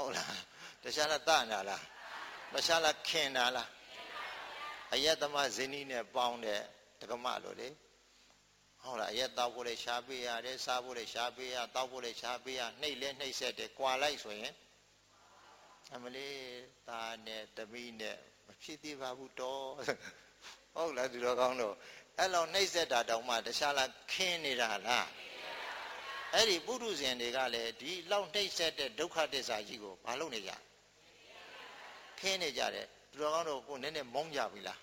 ဟုတ်လားတခြားလားတနာလားတခြားလားခင်နာလားအယက်သမဇင်းကြီးနဲ့ပေါင်းတဲ့တက္ကမလို့လေဟုတ်လားအရက်တောက်ဖို့လေရှားပေးရတယ်စားဖို့လေရှားပေးရတောက်ဖို့လေရှားပေးရနှိပ်လဲနှိပ်ဆက်တယ်ကွာလိုက်ဆိုရင်အမလေးသားနဲ့တမီးနဲ့မဖြစ်သေးပါဘူးတော့ဟုတ်လားသူတော်ကောင်းတို့အဲ့လိုနှိပ်ဆက်တာတောင်မှတခြားလားခင်းနေတာလားအဲ့ဒီပုထုဇဉ်တွေကလည်းဒီလောက်နှိပ်ဆက်တဲ့ဒုက္ခသစ္စာကြီးကိုမလုပ်နေကြခင်းနေကြတယ်သူတော်ကောင်းတို့ကိုနည်းနည်းမုန်းကြပြီလား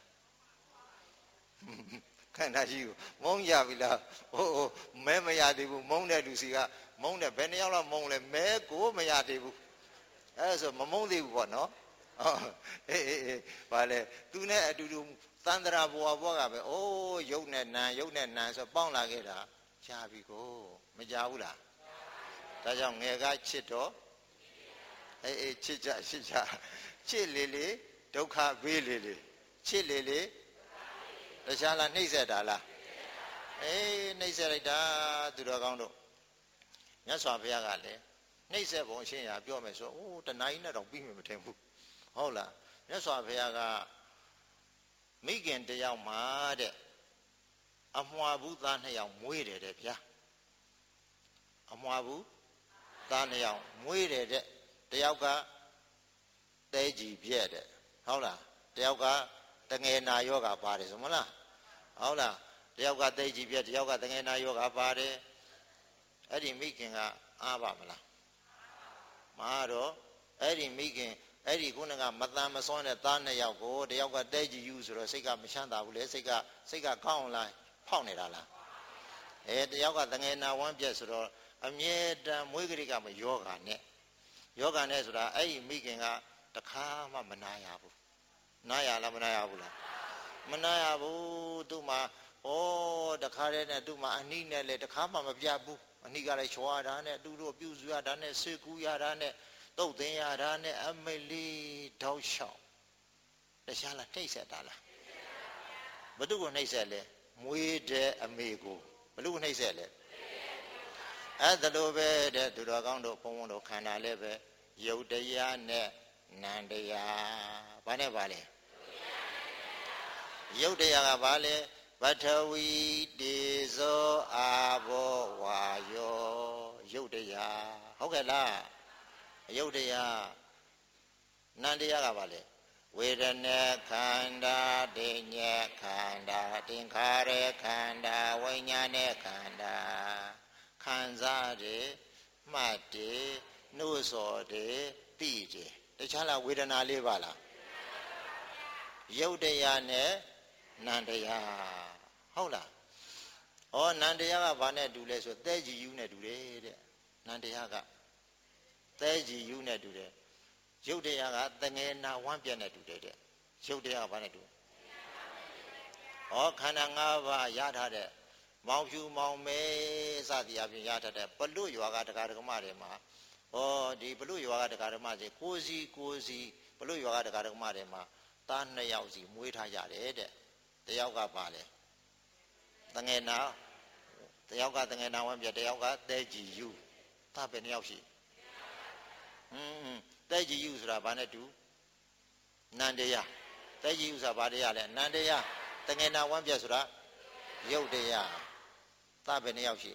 ခန္ဓာကြီးကိုမုန်းကြပြီလားဟိုမဲမရသေးဘူးမုန်းတဲ့လူစီကမုန်းတယ်ဘယ်နှယောက်လောက်မုန်းလဲမဲကိုမရသေးဘူးအဲ့ဆိုမမုန်းသေးဘူးပေါ့နော်အေးဘာလဲသူနဲ့အတူတူသန္တရာဘဝဘဝကပဲအိုးယုတ်နဲ့နံယုတ်နဲ့နံဆိုပေါင်းလာခဲ့တာကြာပြီကိုမကြဘူးလားဒါကြောင့်ငယ်ကချစ်တော့အေးချစ်ကြချစ်လေလေဒုက္ခဘေးလေလေချစ်လေလေတခြားလားနှိမ့်ဆက်တာလားအေးနှိမ့်ဆက်လိုက်တာသူတော်ကောင်းတို့မြတ်စွာဘုရားကလည်းနှိမ့်ဆက်ပုံအရှင်းရာပြောမယ်ဆိုအိုးတဏှာကြီးနဲ့တော့ပြီးမှမထင်ဘူးဟုတ်လားမြတ်စွာဘုရားကမိခင်တယောက်မှာတဲ့အမွှာဘူးသား2ယောက်မွေးတယ်တဲ့ဗျာအမွှာဘူးသား2ယောက်မွေးတယ်တဲ့တယောက်ကသဲကြည်ပြက်တဲ့ဟုတ်လားတယောက်ကတငယ်နာယောဂပါတယ်ဆိုမလားဟုတ်လားတယောက်ကသိကြည်ပြက်တယောက်ကတငယ်နာယောဂပါတယ်အဲ့ဒီမိခင်ကအားပါမလားမအားတော့အဲ့ဒီမိခင်အဲ့ဒီခုနကမတန်မစွမ်းတဲ့သား2ယောက်ကိုတယောက်ကသိကြည်ယူဆိုတော့စိတ်ကမချမ်းသာဘူးလေစိတ်ကကောင်းလားဖောက်နေတာလားတယောက်ကတငယ်နာဝမ်းပြက်ဆိုတော့အမြဲတမ်းမွေးကလေးကမယောဂနဲ့ဆိုတာအဲ့ဒီမိခင်ကတခါမှမနာရဘူးနားရလားမနာရဘူးလားမနာရဘူးသူ့မှာတခါတည်းနဲ့သူ့မှာအနှိနဲ့လေတခါမှမပြတ်ဘူးအနှိကလည်းချွာတာနဲ့သူတို့ပြုစုရတာနဲ့ဆွေကူရတာနဲ့တုတ်သိမ်းရတာနဲ့အမလေးတောက်လျှောက်တခြားလားနှိမ့်ဆက်တာလားဘယ်သူကိုနှိမ့်ဆက်လဲမွေးတဲ့အမေကိုဘယ်သူကိုနှိမ့်ဆက်လဲအဲ့ဒါလိုပဲတဲ့သူတော်ကောင်းတို့ဘုံဘုံတို့ခန္ဓာလည်းပဲယုတ်တရားနဲ့နန္တရားဘာနဲ့ပါလဲယုတ်တရားကဘာလဲပထဝီတေဇောအာဘောဝါယောယုတ်တရားဟုတ်ကဲ့လားယုတ်တရားနန္တရားကဘာလဲဝေဒနာခန္ဓာဒိညာခန္ဓာသင်္ခါရခန္ဓာဝိညာဉ်ခန္ဓာခံစားတယ်မှတ်တယ်နှိုးဆော်တယ်သိတယ်တခြားလားဝေဒနာလေးပါလားယုတ်တရားနဲ့နန္တရားဟုတ်လားနန္တရားကဘာနဲ့တူလဲဆိုသဲကြည်ယူနဲ့တူတယ်တဲ့နန္တရားကသဲကြည်ယူနဲ့တူတယ်ယုတ်တရားကတငယ်နာဝမ်းပြက်နဲ့တူတယ်တဲ့ယုတ်တရားကဘာနဲ့တူခန္ဓာ5ပါးရထားတဲ့မောင်ဖြူမောင်မဲစသည်အပြင်ရထားတဲ့ပလွတ်ရွာကတရားဓမ္မတွေမှာဒီပလွတ်ရွာကတရားဓမ္မတွေကိုစီပလွတ်ရွာကတရားဓမ္မတွေမှာသား2ယောက်စီမွေးထားကြတယ်တဲ့တယောက်ကပါလေတငယ်နာတယောက်ကတငယ်နာဝမ်းပြတယောက်ကသဲကြည်ယူသားပဲ2ယောက်ရှိသဲကြည်ယူဆိုတာဘာနဲ့တူနန္တရားသဲကြည်ယူဆိုတာဘာတရားလဲနန္တရားတငယ်နာဝမ်းပြဆိုတာယုတ်တရားသားပဲ2ယောက်ရှိ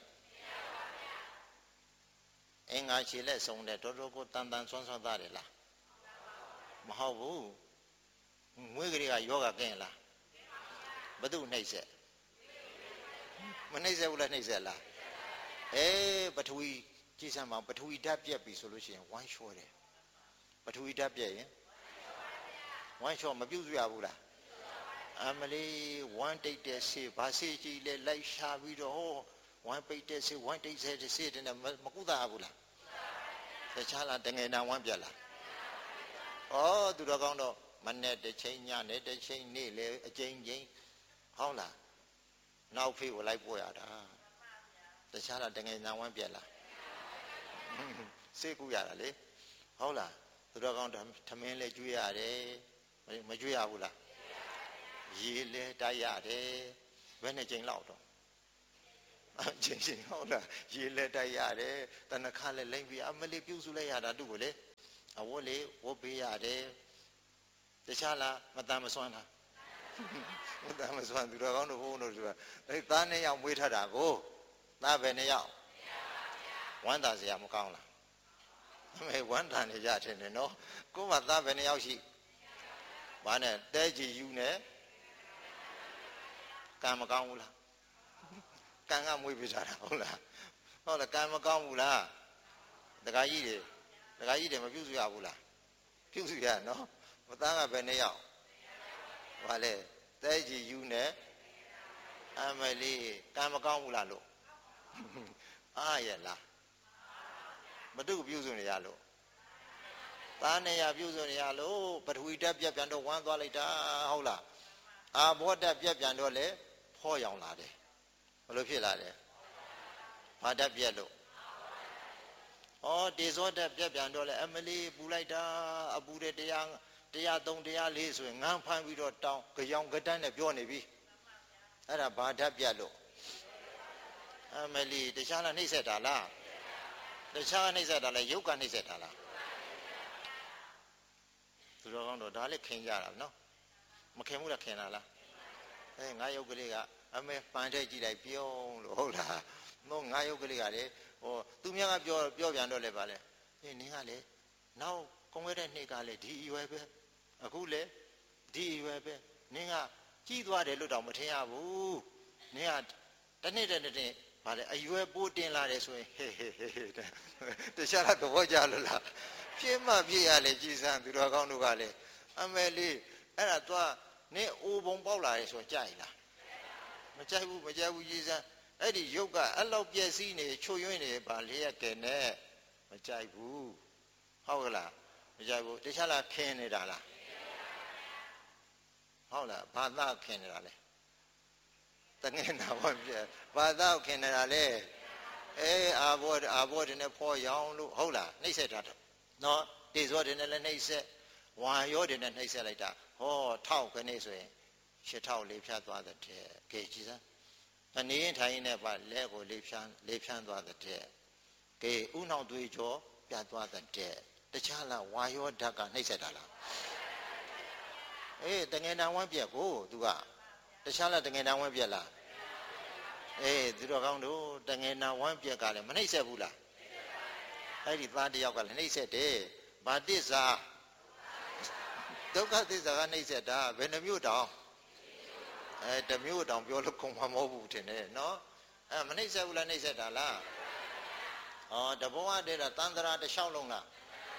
အင်္ဂါခြေလက်ဆုံးတဲ့တော်တော်ကိုတန်တန်ဆွမ်းဆွမ်းသားတယ်လားမဟုတ်ဘူးမွေးကလေးကယောဂကင်းလားဘသူနှိမ့်ဆက်မနှိမ့်ဆက်ဘူးလားနှိမ့်ဆက်လားပထဝီကြည်စမ်းပါပထဝီဓာတ်ပြက်ပြီဆိုလို့ရှိရင်ဝမ်းလျှောတယ်ပထဝီဓာတ်ပြက်ရင်ဝမ်းလျှောမပြုတ်ရဘူးလားအမလေးဝမ်းတိတ်တဲ့ဆေးဘာဆေးကြီးလဲလိုက်ရှာပြီးတော့ဝမ်းပိတ်တဲ့ဆေးဝမ်းတိတ်တဲ့ဆေးတဲ့မကုသဘူးလားတခြားလားတငယ်နာဝမ်းပြက်လားသူတော်ကောင်းတော့မနဲ့တစ်ချိန်ညနဲ့တစ်ချိန်နေ့လေအချိန်ချင်းဟုတ်လားနောက်ဖေးကိုလိုက်ပို့ရတာတခြားလားတငယ်နာဝမ်းပြက်လားဆေးကုရတာလေဟုတ်လားသူတော်ကောင်းထမင်းလဲကျွေးရတယ်မကျွေးရဘူးလားရေလဲတိုက်ရတယ်ဘယ်နဲ့ချိန်လောက်တော့ချိန်ဟုတ်လားရေလဲတိုက်ရတယ်တဏခါလဲလိမ့်ပြီးအမလေးပြုတ်စုလိုက်ရတာသူ့ကိုလေအဝတ်လေးဝတ်ပေးရတယ်တခြားလားမတန်မစွမ်းလားမတန်မစွမ်းသူတော်ကောင်းတို့ဘုန်းတို့ကအဲသား2ယောက်မွေးထတာကိုသားပဲ2ယောက်ဝမ်းသာစရာမကောင်းလားအမေဝမ်းသာနေကြတယ်နော်ကို့မှာသားပဲ2ယောက်ရှိဘာနဲ့တဲကြည်ယူနဲ့ကံမကောင်းဘူးလားကံကမွေးပေးကြတာဟုတ်လားဟုတ်လားကံမကောင်းဘူးလားတခါကြီးတွေမပြုစုရဘူးလားပြုစုရနော်မသားကပဲ2ယောက်ဘာလဲတဲကြည်ယူနဲ့အမလေးကံမကောင်းဘူးလားလို့အားရလားမတုပြုစုနေရလို့သားနေရပြုစုနေရလို့ပထဝီဓာတ်ပြက်ပြန်တော့ဝမ်းသွားလိုက်တာဟုတ်လားအာဘောဓာတ်ပြက်ပြန်တော့လေဖောရောင်လာတယ်ဘယ်လိုဖြစ်လာလဲဘာဓာတ်ပြက်လို့ဩတေဇောဓာတ်ပြက်ပြန်တော့လေအမလေးပူလိုက်တာအပူတဲ့103 104ဆိုရင်ငန်းဖမ်းပြီးတော့တောင်းကြောင်ကတန်းနဲ့ပြောနေပြီအဲ့ဒါဘာဓာတ်ပြက်လို့အမလေးတခြားလားနှိမ့်ဆက်တာလားတခြားနှိမ့်ဆက်တာလဲရုပ်ကနှိမ့်ဆက်တာလားသူတော်ကောင်းတော့ဒါလည်းခင်ကြတာနော်မခင်ဘူးလားခင်တာလားငါရုပ်ကလေးကအမေပန်ထည့်ကြည့်လိုက်ပြုံးလို့ဟုတ်လားတော့ငါရုပ်ကလေးကလေဟိုသူများကပြောပြန်တော့လေပါလေနင်းကလေနောက်ကုန်းခဲ့တဲ့နှစ်ကလေဒီအရွယ်ပဲအခုလေဒီအရွယ်ပဲနင်းကကြီးသွားတယ်လို့တော့မထင်ရဘူးနင်းကတစ်နှစ်ဗါလေအရွယ်ပိုးတင်လာတယ်ဆိုရင်ဟေးတခြားတော့သဘောကျလို့လားပြင်းမှပြည့်ရလေကြည်စမ်းသူတော်ကောင်းတို့ကလေအမေလေးအဲ့ဒါသွားနင်းအိုပုံပေါက်လာတယ်ဆိုကြိုက်လားမကြိုက်ဘူးကြည်စမ်းအဲ့ဒီရုပ်ကအဲ့လောက်ပြည့်စည်နေချွတ်ယွင်းနေပါလျက်ကဲနဲ့မကြိုက်ဘူးဟုတ်ကလားမကြိုက်ဘူးတခြားလားခင်းနေတာလားဟုတ်လားဘာသာခင်းနေတာလဲတငယ်နာဝပြဘာသာခင်းနေတာလဲအာဘောတနဲ့ဖောရောင်လို့ဟုတ်လားနှိမ့်ဆက်တာတော့နော်တေဇောတနဲ့လည်းနှိမ့်ဆက်ဝါရောတနဲ့နှိမ့်ဆက်လိုက်တာဟောထောက်ခနေဆိုရင်8000လေးဖြတ်သွားတဲ့ကဲကြည်စမ်းအနေရင်ထိုင်နေပါလက်ကိုလေးဖြန်းသွားတဲ့ကဲဥနှောင်သွေးကြောပြတ်သွားတဲ့တခြားလားဝါရောဓာတ်ကနှိမ့်ဆက်တာလားတငယ်တန်ဝမ်းပြက်ကိုသူကတခြားလားတငယ်တန်ဝမ်းပြက်လားသူတော်ကောင်းတို့တငယ်တန်ဝမ်းပြက်ကလည်းမနှိမ့်ဆက်ဘူးလားအဲ့ဒီသားတယောက်ကလည်းနှိမ့်ဆက်တယ်ဘာတစ္ဆာဒုက္ခသစ္စာကနှိမ့်ဆက်တာဘယ်နှမျိုးတောင်တမျိုးတောင်ပြောလို့ခုံမမဟုတ်ဘူးထင်တယ်နော်မနှိမ့်ဆက်ဘူးလားနှိမ့်ဆက်တာလားတဘောကတည်းကတန်ត្រာတစ်လျှောက်လုံးလား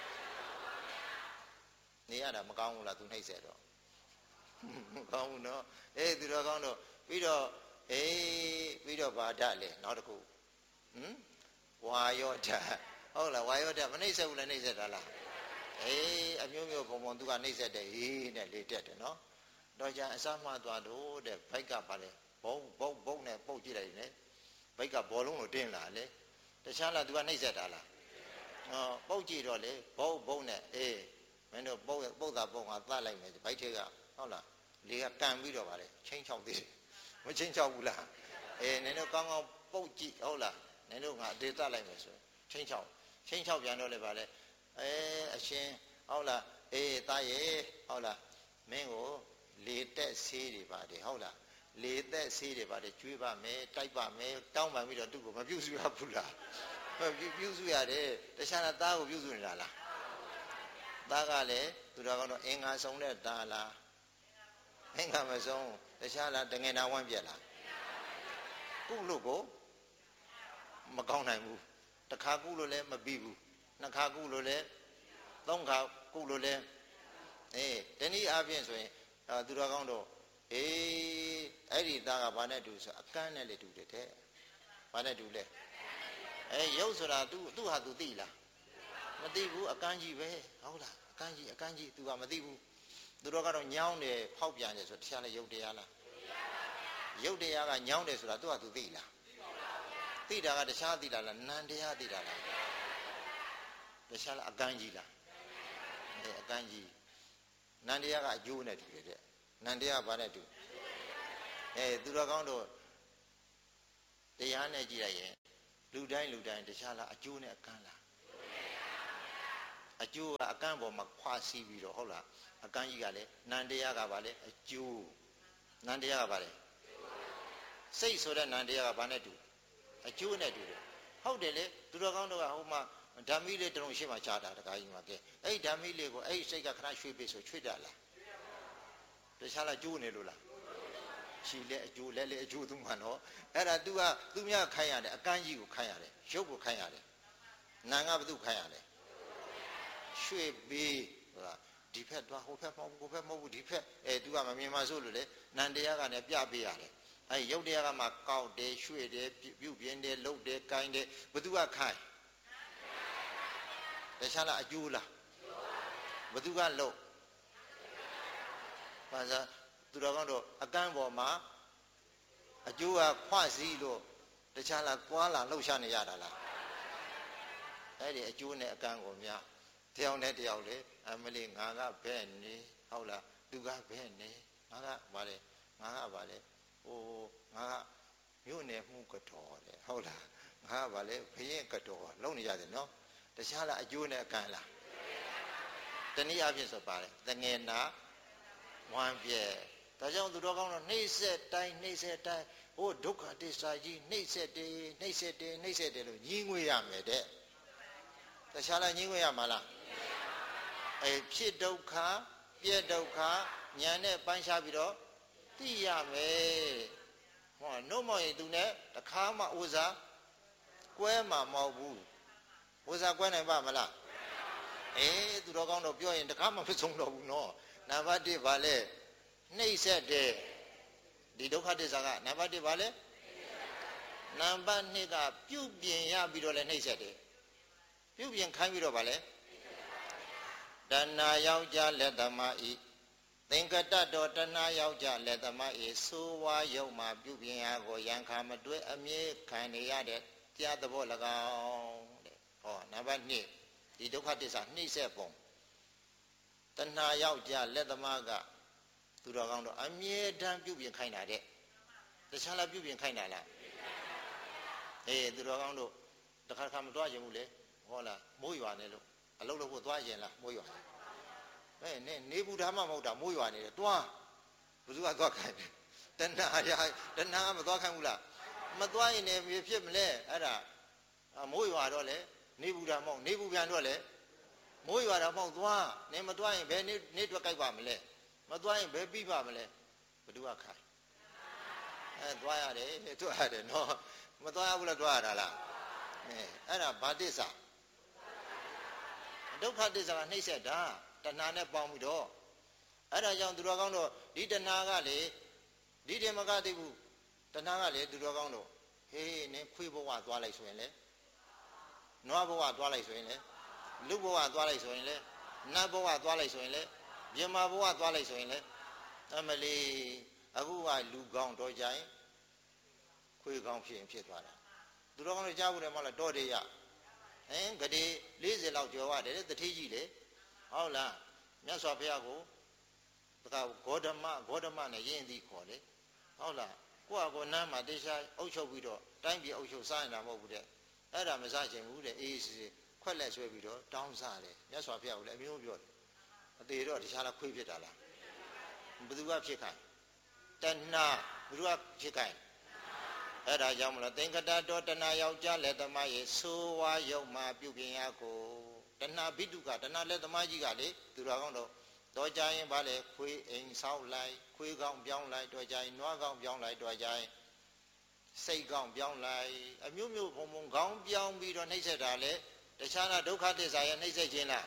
နေရတာမကောင်းဘူးလားသူနှိမ့်ဆက်တော့မကောင်းဘူးနော်သူတော်ကောင်းတော့ပြီးတော့ဗာဒလေနောက်တစ်ခုဝါယောဓာတ်ဟုတ်လားဝါယောဓာတ်မနှိမ့်ဆက်ဘူးလားနှိမ့်ဆက်တာလားအမျိုးမျိုးပုံသူကနှိမ့်ဆက်တယ်နဲ့လေတက်တယ်နော်တော့ကြအစမှသွားတော့တဲ့ဘိုက်ကပါလေဘုံနဲ့ပုတ်ကြည့်လိုက်နေဘိုက်ကဘောလုံးကိုတင်းလာလေတခြားလားသူကနှိမ့်ဆက်တာလားပုတ်ကြည့်တော့လေဘုံနဲ့မင်းတို့ပုတ်တာပုံကသတ်လိုက်မယ်ဘိုက်ထဲကဟုတ်လားလေကကန်ပြီးတော့ပါလေချင်းချောက်သေးတယ်မချင်းချောက်ဘူးလားနင်တို့ကောင်းပုတ်ကြည့်ဟုတ်လားနင်တို့ငါအသေးသတ်လိုက်မယ်ဆိုချင်းချောက်ပြန်တော့လေပါလေအရှင်ဟုတ်လားသားရဲ့ဟုတ်လားမင်းကိုလေတက်ဆေးတွေပါတယ်ဟုတ်လားလေတက်ဆေးတွေပါတယ်ကျွေးပါမယ်တိုက်ပါမယ်တောင်းပန်ပြီးတော့သူ့ကိုမပြုစုရဘူးလားပြုစုရတယ်တခြားသားကိုပြုစုနေတာလားသားကလည်းသူတော်ကောင်းတော့အင်္ဂါဆုံးတဲ့သားလားအင်္ဂါမဆုံးတခြားလားတငယ်နာဝမ်းပြက်လားကုလို့ကိုမကောင်းနိုင်ဘူးတစ်ခါကုလို့လည်းမပြီးဘူးနှစ်ခါကုလို့လည်းသုံးခါကုလို့လည်းတနည်းအားဖြင့်ဆိုရင်သူတော်ကောင်းတော့အဲ့ဒီသားကဘာနဲ့တူဆိုအကန်းနဲ့လေတူတယ်တဲ့ဘာနဲ့တူလဲရုပ်ဆိုတာသူ့ဟာသူသိလားမသိဘူးအကန်းကြီးပဲဟုတ်လားအကန်းကြီး तू ကမသိဘူးသူတို့ကတော့ညောင်းတယ်ဖောက်ပြန်တယ်ဆိုတရားလည်းရုပ်တရားလားရုပ်တရားကညောင်းတယ်ဆိုတာသူ့ဟာသူသိလားသိတာကတခြားသိတာလားနန္တရားသိတာလားတခြားလားအကန်းကြီးလားအကန်းကြီးနန္တရားကအကျိုးနဲ့တူတယ်တဲ့နန္တရားကဘာနဲ့တူသူတော်ကောင်းတို့တရားနဲ့ကြည့်လိုက်ရင်လူတိုင်းတခြားလားအကျိုးနဲ့အကန်းလားအကျိုးကအကန့်ပေါ်မှာခွာစီးပြီးတော့ဟုတ်လားအကန့်ကြီးကလည်းနန္တရားကပါလေအကျိုးနန္တရားကပါလေစိတ်ဆိုတဲ့နန္တရားကဘာနဲ့တူအကျိုးနဲ့တူတယ်ဟုတ်တယ်လေသူတော်ကောင်းတို့ကဟိုမှာဓာမီလေးတုံးရှိမှချတာတခါကြီးမှာကဲအဲ့ဓာမီလေးကိုအဲ့စိတ်ကခဏရွှေ့ပေးဆိုချွေ့တတ်လားတခြားလားကျိုးနေလို့လားခြေလက်အကျိုးလက်လက်အကျိုးသူမှနော်အဲ့ဒါ तू ကသူများခိုင်းရတယ်အကန့်ကြီးကိုခိုင်းရတယ်ရုပ်ကိုခိုင်းရတယ်နာငါဘသူခိုင်းရတယ်ရွှေ့ပေးဟုတ်လားဒီဖက်သွားဟိုဖက်မဟုတ်ဘူးဟိုဖက်မဟုတ်ဘူးဒီဖက်သူကမမြင်မှဆိုလို့လေနန္တရားကလည်းပြပေးရတယ်အဲ့ရုပ်တရားကမှကောက်တယ်ရွှေ့တယ်ပြုတ်ပြင်းတယ်လှုပ်တယ်ကိုင်းတယ်ဘသူကခိုင်းတခြားလားအကျိုးလားဘသူကလှုပ်ဘာသာသူတော်ကောင်းတို့အကန့်ပေါ်မှာအကျိုးကခွစည်းလို့တခြားလားသွားလာလှုပ်ရှားနေရတာလားအဲ့ဒီအကျိုးနဲ့အကန့်ကိုများတယောက်နဲ့တယောက်လေအမလေးငါကဘဲ့နေဟုတ်လားသူကဘဲ့နေငါကဗါလေငါကဗါလေဟိုငါကမြို့နယ်မှုကတော်လေဟုတ်လားငါကဗါလေဘရင်ကတော်လုံနေရတယ်နော်တခြားလားအကျိုးနဲ့အကန့်လားတနည်းအားဖြင့်ဆိုပါတယ်တငယ်နာဝမ်းပြဲဒါကြောင့်သူတော်ကောင်းတော့နှိမ့်ဆက်တိုင်းနှိမ့်ဆက်တိုင်းဟိုဒုက္ခတစ္ဆာကြီးနှိမ့်ဆက်တယ်နှိမ့်ဆက်တယ်နှိမ့်ဆက်တယ်လို့ညင်းငွေရမယ်တဲ့တခြားလားညင်းငွေရမှာလားဖြစ်ဒုက္ခပြည့်ဒုက္ခညာနဲ့ပိုင်းခြားပြီးတော့သိရမယ်ဟောနှုတ်မောင်ရင်သူနဲ့တခါမှဥစားကွဲမှာမဟုတ်ဘူးဥစားကွဲနိုင်ပါမလားသူတော်ကောင်းတော့ပြောရင်တခါမှမဆုံးတော့ဘူးနော်နံပါတ်1ပါလဲနှိမ့်ဆက်တယ်ဒီဒုက္ခသစ္စာကနံပါတ်1ပါလဲနံပါတ်2ကပြုပြင်ရပြီးတော့လဲနှိမ့်ဆက်တယ်ပြုပြင်ခိုင်းပြီးတော့ပါလဲတဏှာယောက်ျားလက်သမားဤသင်္ကတတော်တဏှာယောက်ျားလက်သမားဤဆိုးဝါးယုတ်မှာပြုပြင်ရကိုရန်ခါမတွဲအမြဲခံနေရတဲ့တရားသဘော၎င်းတဲ့ဟောနံပါတ်2ဒီဒုက္ခသစ္စာနှိမ့်ဆက်ပုံတဏှာယောက်ျားလက်သမားကသူတော်ကောင်းတော့အမြဲတမ်းပြုပြင်ခိုင်းတာတဲ့တခြားလားပြုပြင်ခိုင်းတာလားသူတော်ကောင်းတို့တခါခါမတွားရင်ဘူးလေဟောလားမိုးရွာနေလို့အလုပ်လုပ်ဖို့တွားရင်လားမိုးရွာနေဘူးဓမ္မမဟုတ်တာမိုးရွာနေတယ်တွားဘယ်သူကတွားခိုင်းတယ်တဏှာကမတွားခိုင်းဘူးလားမတွားရင်လည်းဖြစ်မလဲအဲ့ဒါမိုးရွာတော့လေနေဘူးဓမ္မမဟုတ်နေဘူးပြန်တော့လေမိုးရွာတာမဟုတ်သွားနေမသွားရင်ဘယ်နေတွက်ကြိုက်ပါမလဲမသွားရင်ဘယ်ပြီးပါမလဲဘယ်သူကခိုင်းသွားရတယ်နော်မသွားရဘူးလားသွားရတာလားအဲ့ဒါဘာတစ္ဆာဒုက္ခတစ္ဆာကနှိမ့်ဆက်တာတဏှာနဲ့ပေါင်းပြီးတော့အဲ့ဒါကြောင့်သူတော်ကောင်းတို့ဒီတဏှာကလေဒီတည်းမကသိဘူးတဏှာကလေသူတော်ကောင်းတို့ဟေးနင်ခွေးဘဝသွားလိုက်ဆိုရင်လေနွားဘဝသွားလိုက်ဆိုရင်လေလူဘဝသွားလိုက်ဆိုရင်လေနတ်ဘဝသွားလိုက်ဆိုရင်လေမြမဘဝသွားလိုက်ဆိုရင်လေအမလီအခုကလူကောင်းတော့ကြရင်ခွေးကောင်းဖြစ်သွားတာသူတော်ကောင်းတို့ကြားဘူးတယ်မဟုတ်လားတော်တယ်ရဂတိ40လောက်ကျော်ရတယ်တတိကြီးလေဟုတ်လားမြတ်စွာဘုရားကိုတခါဂေါတမနဲ့ယဉ်သည်ခေါ်လေဟုတ်လားကိုနန်းမှာတေချာအုပ်ချုပ်ပြီးတော့တိုင်းပြည်အုပ်ချုပ်စားနေတာမဟုတ်ဘူးတဲ့အဲ့ဒါမစားချင်ဘူးတဲ့အေးခွက်လက်ဆွဲပြီးတော့တောင်းစားတယ်မြတ်စွာဘုရားကိုလည်းအမျိုးပြောတယ်အသေးတော့တခြားလားခွေးဖြစ်တာလားဘယ်သူကဖြစ်ခိုင်းတဏှာဘယ်သူကဖြစ်ခိုင်းအဲ့ဒါကြောင့်မလို့သင်္ကတတော်တဏှာယောက်ျားလက်သမားရဲ့ဆိုးဝါးယုတ်မှာပြုပြင်ရကိုတဏှာဘိတုကတဏှာလက်သမားကြီးကလေသူတော်ကောင်းတော့တော်ကြရင်ဗာလေခွေးအိမ်ဆောက်လိုက်ခွေးကောင်းပြောင်းလိုက်တော်ကြရင်နွားကောင်းပြောင်းလိုက်တော်ကြရင်စိတ်ကောင်းပြောင်းလိုက်အမျိုးမျိုးဘုံကောင်းပြောင်းပြီးတော့နှိမ့်ဆက်တာလေတခြားလားဒုက္ခသစ္စာရဲ့နှိမ့်ဆက်ခြင်းလား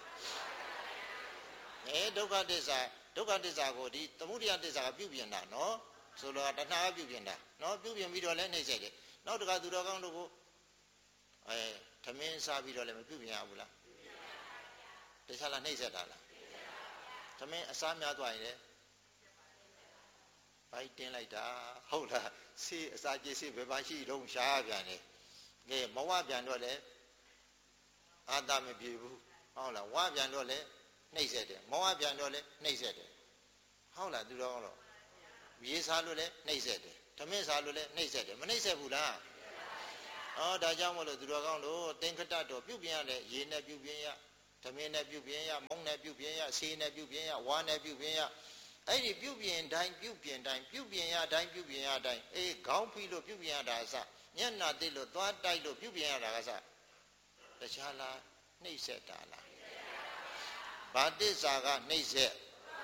ဒုက္ခသစ္စာကိုဒီသမုဒယသစ္စာကပြုပြင်တာနော်ဆိုတော့တဏှာကပြုပြင်တာနော်ပြုပြင်ပြီးတော့လည်းနှိမ့်ဆက်တယ်နောက်တခါသူတော်ကောင်းတို့ကိုသမင်းစားပြီးတော့လည်းမပြုပြင်ရဘူးလားတခြားလားနှိမ့်ဆက်တာလားသမင်းအစားများသွားရင်လေဘိုက်တင်းလိုက်တာဟုတ်လားဆေးအစာကြေးဆေးဘယ်ပါရှိတော့ရှားပြန်တယ်ကဲမဝပြန်တော့လေအာသမပြေဘူးဟုတ်လားဝပြန်တော့လေနှိမ့်ဆက်တယ်မဝပြန်တော့လေနှိမ့်ဆက်တယ်ဟုတ်လားသူတော်တော့ရေစားလို့လေနှိမ့်ဆက်တယ်သမင်းစားလို့လေနှိမ့်ဆက်တယ်မနှိမ့်ဆက်ဘူးလားဒါကြောင့်မလို့သူတော်ကောင်းတို့သင်္ကတတော်ပြုပြင်ရတဲ့ရေနဲ့ပြုပြင်ရသမင်းနဲ့ပြုပြင်ရမုံနဲ့ပြုပြင်ရဆေးနဲ့ပြုပြင်ရဝါနဲ့ပြုပြင်ရအဲ့ဒီပြုပြင်တိုင်းပြုပြင်တိုင်းပြုပြင်ရတိုင်းပြုပြင်ရတိုင်းအေးခေါင်းဖိလို့ပြုပြင်ရတာအစညနာတိလို့သွားတိုက်လို့ပြုပြင်ရတာကစတခြားလားနှိမ့်ဆက်တာလားဘာတစ္ဆာကနှိမ့်ဆက်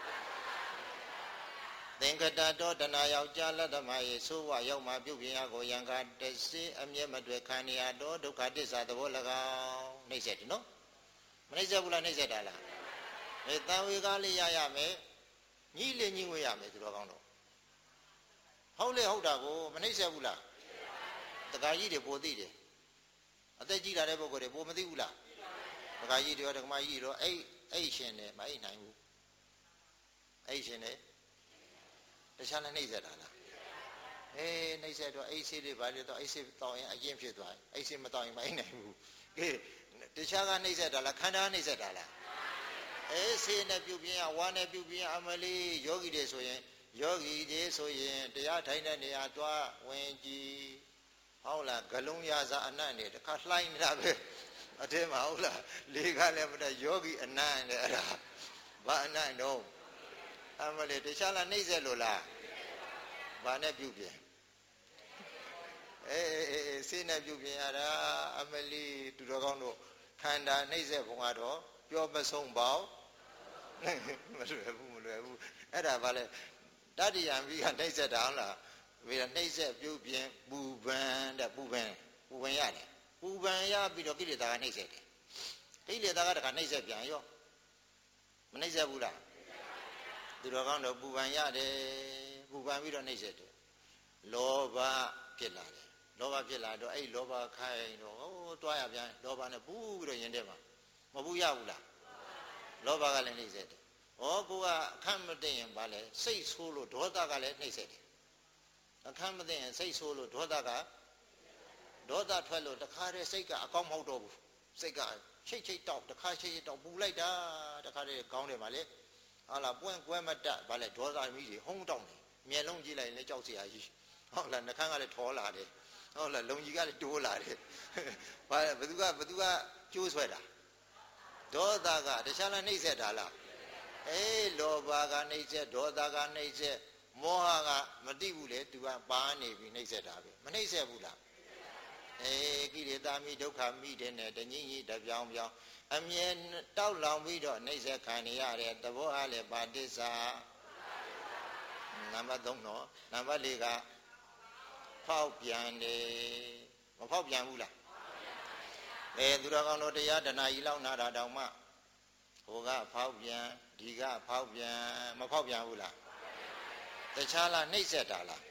သင်္ကတတောတဏယောက်ျားလက်ဓမ္မယေသို့ဝရောက်မှပြုပြင်ရကိုယံကတစေအမျက်မတွေ့ခံရတော့ဒုက္ခတစ္ဆာသဘော၎င်းနှိမ့်ဆက်တယ်နော်မနှိမ့်ဆက်ဘူးလားနှိမ့်ဆက်တာလားအဲတန်ဝေကားလေးရရမယ်ညှိလေညှိဝေးရမယ်သူတော်ကောင်းတော့ဟုတ်လေဟုတ်တာကိုမနှိမ့်ဆက်ဘူးလားတခါကြီးတွေပိုသိတယ်အသက်ကြီးလာတဲ့ပုဂ္ဂိုလ်တွေပိုမသိဘူးလားတခါကြီးတွေရောတခါမကြီးတွေရောအဲ့ရှင်နဲ့မအိပ်နိုင်ဘူးအဲ့ရှင်နဲ့တခြားလည်းနှိမ့်ဆက်တာလားနှိမ့်ဆက်တော့အိတ်ဆေးတွေဘာလို့တော့အိတ်ဆေးတောင်းရင်အရင်ဖြစ်သွားတယ်အိတ်ဆေးမတောင်းရင်မအိပ်နိုင်ဘူးကဲတခြားကနှိမ့်ဆက်တာလားခန္ဓာနှိမ့်ဆက်တာလားဆေးနဲ့ပြုတ်ပြင်းရဝါနဲ့ပြုတ်ပြင်းအမလေးယောဂီတွေဆိုရင်တရားထိုင်တဲ့နေရာသွားဝင်ကြည့်ဟုတ်လားဂလုံးရစာအနတ်နေတခါလှိုင်းနေတာပဲအထဲမှာဟုတ်လားလေကလည်းမတယောဂီအနတ်နဲ့အဲ့ဒါဘာအနတ်တော့အမလေးတခြားလားနှိမ့်ဆက်လို့လားဘာနဲ့ပြုတ်ပြင်းဆေးနဲ့ပြုတ်ပြင်းရတာအမလေးသူတော်ကောင်းတို့ခန္ဓာနှိမ့်ဆက်ဘုံကတော့ပြောမဆုံးပေါင်းမလွယ်ဘူးအဲ့ဒါဘာလဲတတ္တိယံပြီးကနှိမ့်ဆက်တာဟုတ်လားဝေဒနှိမ့်ဆက်ပြုတ်ပြင်းပူပန်တဲ့ပူပန်ရတယ်ပူပန်ရပြီးတော့ကိလေသာကနှိမ့်ဆက်တယ်ကိလေသာကတခါနှိမ့်ဆက်ပြန်ရောမနှိမ့်ဆက်ဘူးလားသူတော်ကောင်းတို့ပူပန်ရတယ်ပူပန်ပြီးတော့နှိမ့်ဆက်တယ်လောဘဖြစ်လာတယ်လောဘဖြစ်လာတော့အဲ့လောဘခိုင်းတော့တွားရပြန်လောဘနဲ့ပူပြီးတော့ရင်ထဲမှာမပူရဘူးလားလောဘကလည်းနှိမ့်ဆက်တယ်ကိုကအခန့်မသိရင်ဗာလဲစိတ်ဆိုးလို့ဒေါသကလည်းနှိမ့်ဆက်တယ်အခန့်မသိရင်စိတ်ဆိုးလို့ဒေါသထွက်လို့တခါတည်းစိတ်ကအကောင်းမဟုတ်တော့ဘူးစိတ်ကချိတ်တောက်တခါချိတ်တောက်ပူလိုက်တာတခါတည်းကောင်းတယ်ဗာလဲဟာလားပွင့်ကွဲမတတ်ဗာလဲဒေါသမီးတွေဟုံးတောက်နေမျက်လုံးကြည့်လိုက်ရင်လည်းကြောက်စရာကြီးဟုတ်လားနှခမ်းကလည်းထောလာတယ်ဟုတ်လားလုံကြီးကလည်းတိုးလာတယ်ဗာဘသူကကျိုးဆွဲတာဒေါသကတခြားလားနှိမ့်ဆက်တာလားလောဘကနှိမ့်ဆက်ဒေါသကနှိမ့်ဆက်မောဟကမတိဘူးလေသူကပါနေပြီနှိမ့်ဆက်တာပဲမနှိမ့်ဆက်ဘူးလားကိလေသာမိဒုက္ခမိတဲ့နဲ့တညင်ကြီးတပြောင်းအမြဲတောက်လောင်ပြီးတော့နှိမ့်ဆက်ခံနေရတဲ့သဘောအားလည်းပါတိစ္ဆာနံပါတ်3တော့နံပါတ်4ကဖောက်ပြန်တယ်မဖောက်ပြန်ဘူးလားသူတော်ကောင်းတို့တရားတဏှာကြီးလောက်နာတာတောင်မှဟိုကဖောက်ပြန်ဒီကဖောက်ပြန်မဖောက်ပြန်ဘူးလားတခြားလားနှိမ့်ဆက်တာလား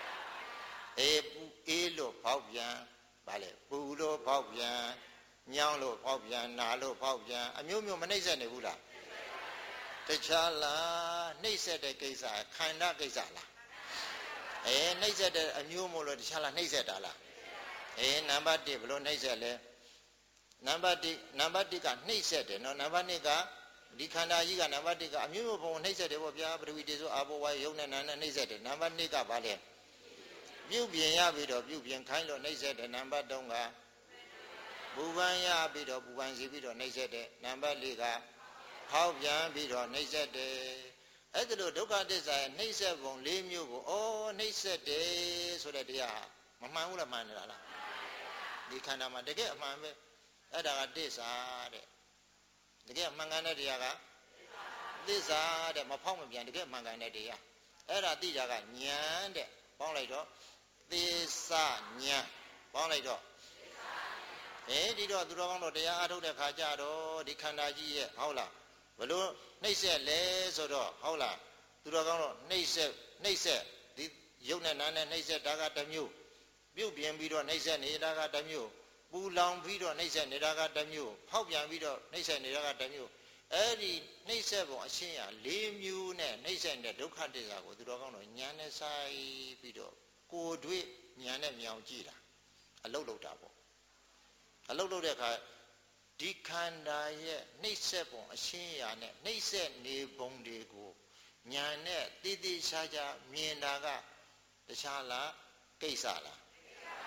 အေးလို့ဖောက်ပြန်ဗါလေပူလို့ဖောက်ပြန်ညောင်းလို့ဖောက်ပြန်နာလို့ဖောက်ပြန်အမျိုးမျိုးမနှိမ့်ဆက်နေဘူးလားတခြားလားနှိမ့်ဆက်တဲ့ကိစ္စခန္ဓာကိစ္စလားနှိမ့်ဆက်တဲ့အမျိုးမို့လို့တခြားလားနှိမ့်ဆက်တာလားနံပါတ်1ဘလို့နှိမ့်ဆက်လဲနံပါတ်1ကနှိမ့်ဆက်တယ်နော်နံပါတ်2ကဒီခန္ဓာကြီးကနံပါတ်1ကအမျိုးမျိုးဘုံနှိမ့်ဆက်တယ်ပေါ့ဗျာပထဝီတေဆိုအာဘောဝါယုံနဲ့နာနဲ့နှိမ့်ဆက်တယ်နံပါတ်2ကဘာလဲပြုတ်ပြင်ရပြီးတော့ပြုတ်ပြင်ခိုင်းလို့နှိမ့်ဆက်တယ်နံပါတ်3ကပူပန်ရပြီးတော့ပူပန်စီပြီးတော့နှိမ့်ဆက်တယ်နံပါတ်4ကဖောက်ပြန်ပြီးတော့နှိမ့်ဆက်တယ်အဲ့ဒါလို့ဒုက္ခသစ္စာရဲ့နှိမ့်ဆက်ပုံ၄မျိုးကိုနှိမ့်ဆက်တယ်ဆိုတဲ့တရားမမှန်ဘူးလားမှန်နေတာလားဒီခန္ဓာမှာတကယ်အမှန်ပဲအဲ့ဒါကသစ္စာတဲ့တကယ်မှန်ကန်တဲ့တရားကသစ္စာတဲ့မဖောက်မပြန်တကယ်မှန်ကန်တဲ့တရားအဲ့ဒါသိတာကဉာဏ်တဲ့ပေါင်းလိုက်တော့သစ္စာဉာဏ်ပေါင်းလိုက်တော့ဒီတော့သူတော်ကောင်းတို့တရားအားထုတ်တဲ့ခါကျတော့ဒီခန္ဓာကြီးရဲ့ဟုတ်လားဘလို့နှိမ့်ဆက်လဲဆိုတော့ဟုတ်လားသူတော်ကောင်းတို့နှိမ့်ဆက်ဒီရုပ်နဲ့နာနဲ့နှိမ့်ဆက်တာကတစ်မျိုးပြုတ်ပြင်းပြီးတော့နှိမ့်ဆက်နေတာကတစ်မျိုးပူလောင်ပြီးတော့နှိမ့်ဆက်နေတာကတစ်မျိုးဖောက်ပြန်ပြီးတော့နှိမ့်ဆက်နေတာကတစ်မျိုးအဲ့ဒီနှိမ့်ဆက်ပုံအရှင်းရ၄မျိုးနဲ့နှိမ့်ဆက်တဲ့ဒုက္ခသစ္စာကိုသူတော်ကောင်းတို့ဉာဏ်နဲ့ဆိုင်ပြီးတော့ကိုယ်တွေ့ဉာဏ်နဲ့မြောင်ကြည့်တာအလုတ်လုတ်တာပေါ့အလုတ်လုတ်တဲ့အခါဒီခန္ဓာရဲ့နှိမ့်ဆက်ပုံအရှင်းရနဲ့နှိမ့်ဆက်နေပုံတွေကိုဉာဏ်နဲ့တည်တည်ရှားရှားမြင်တာကတခြားလားကိစ္စလား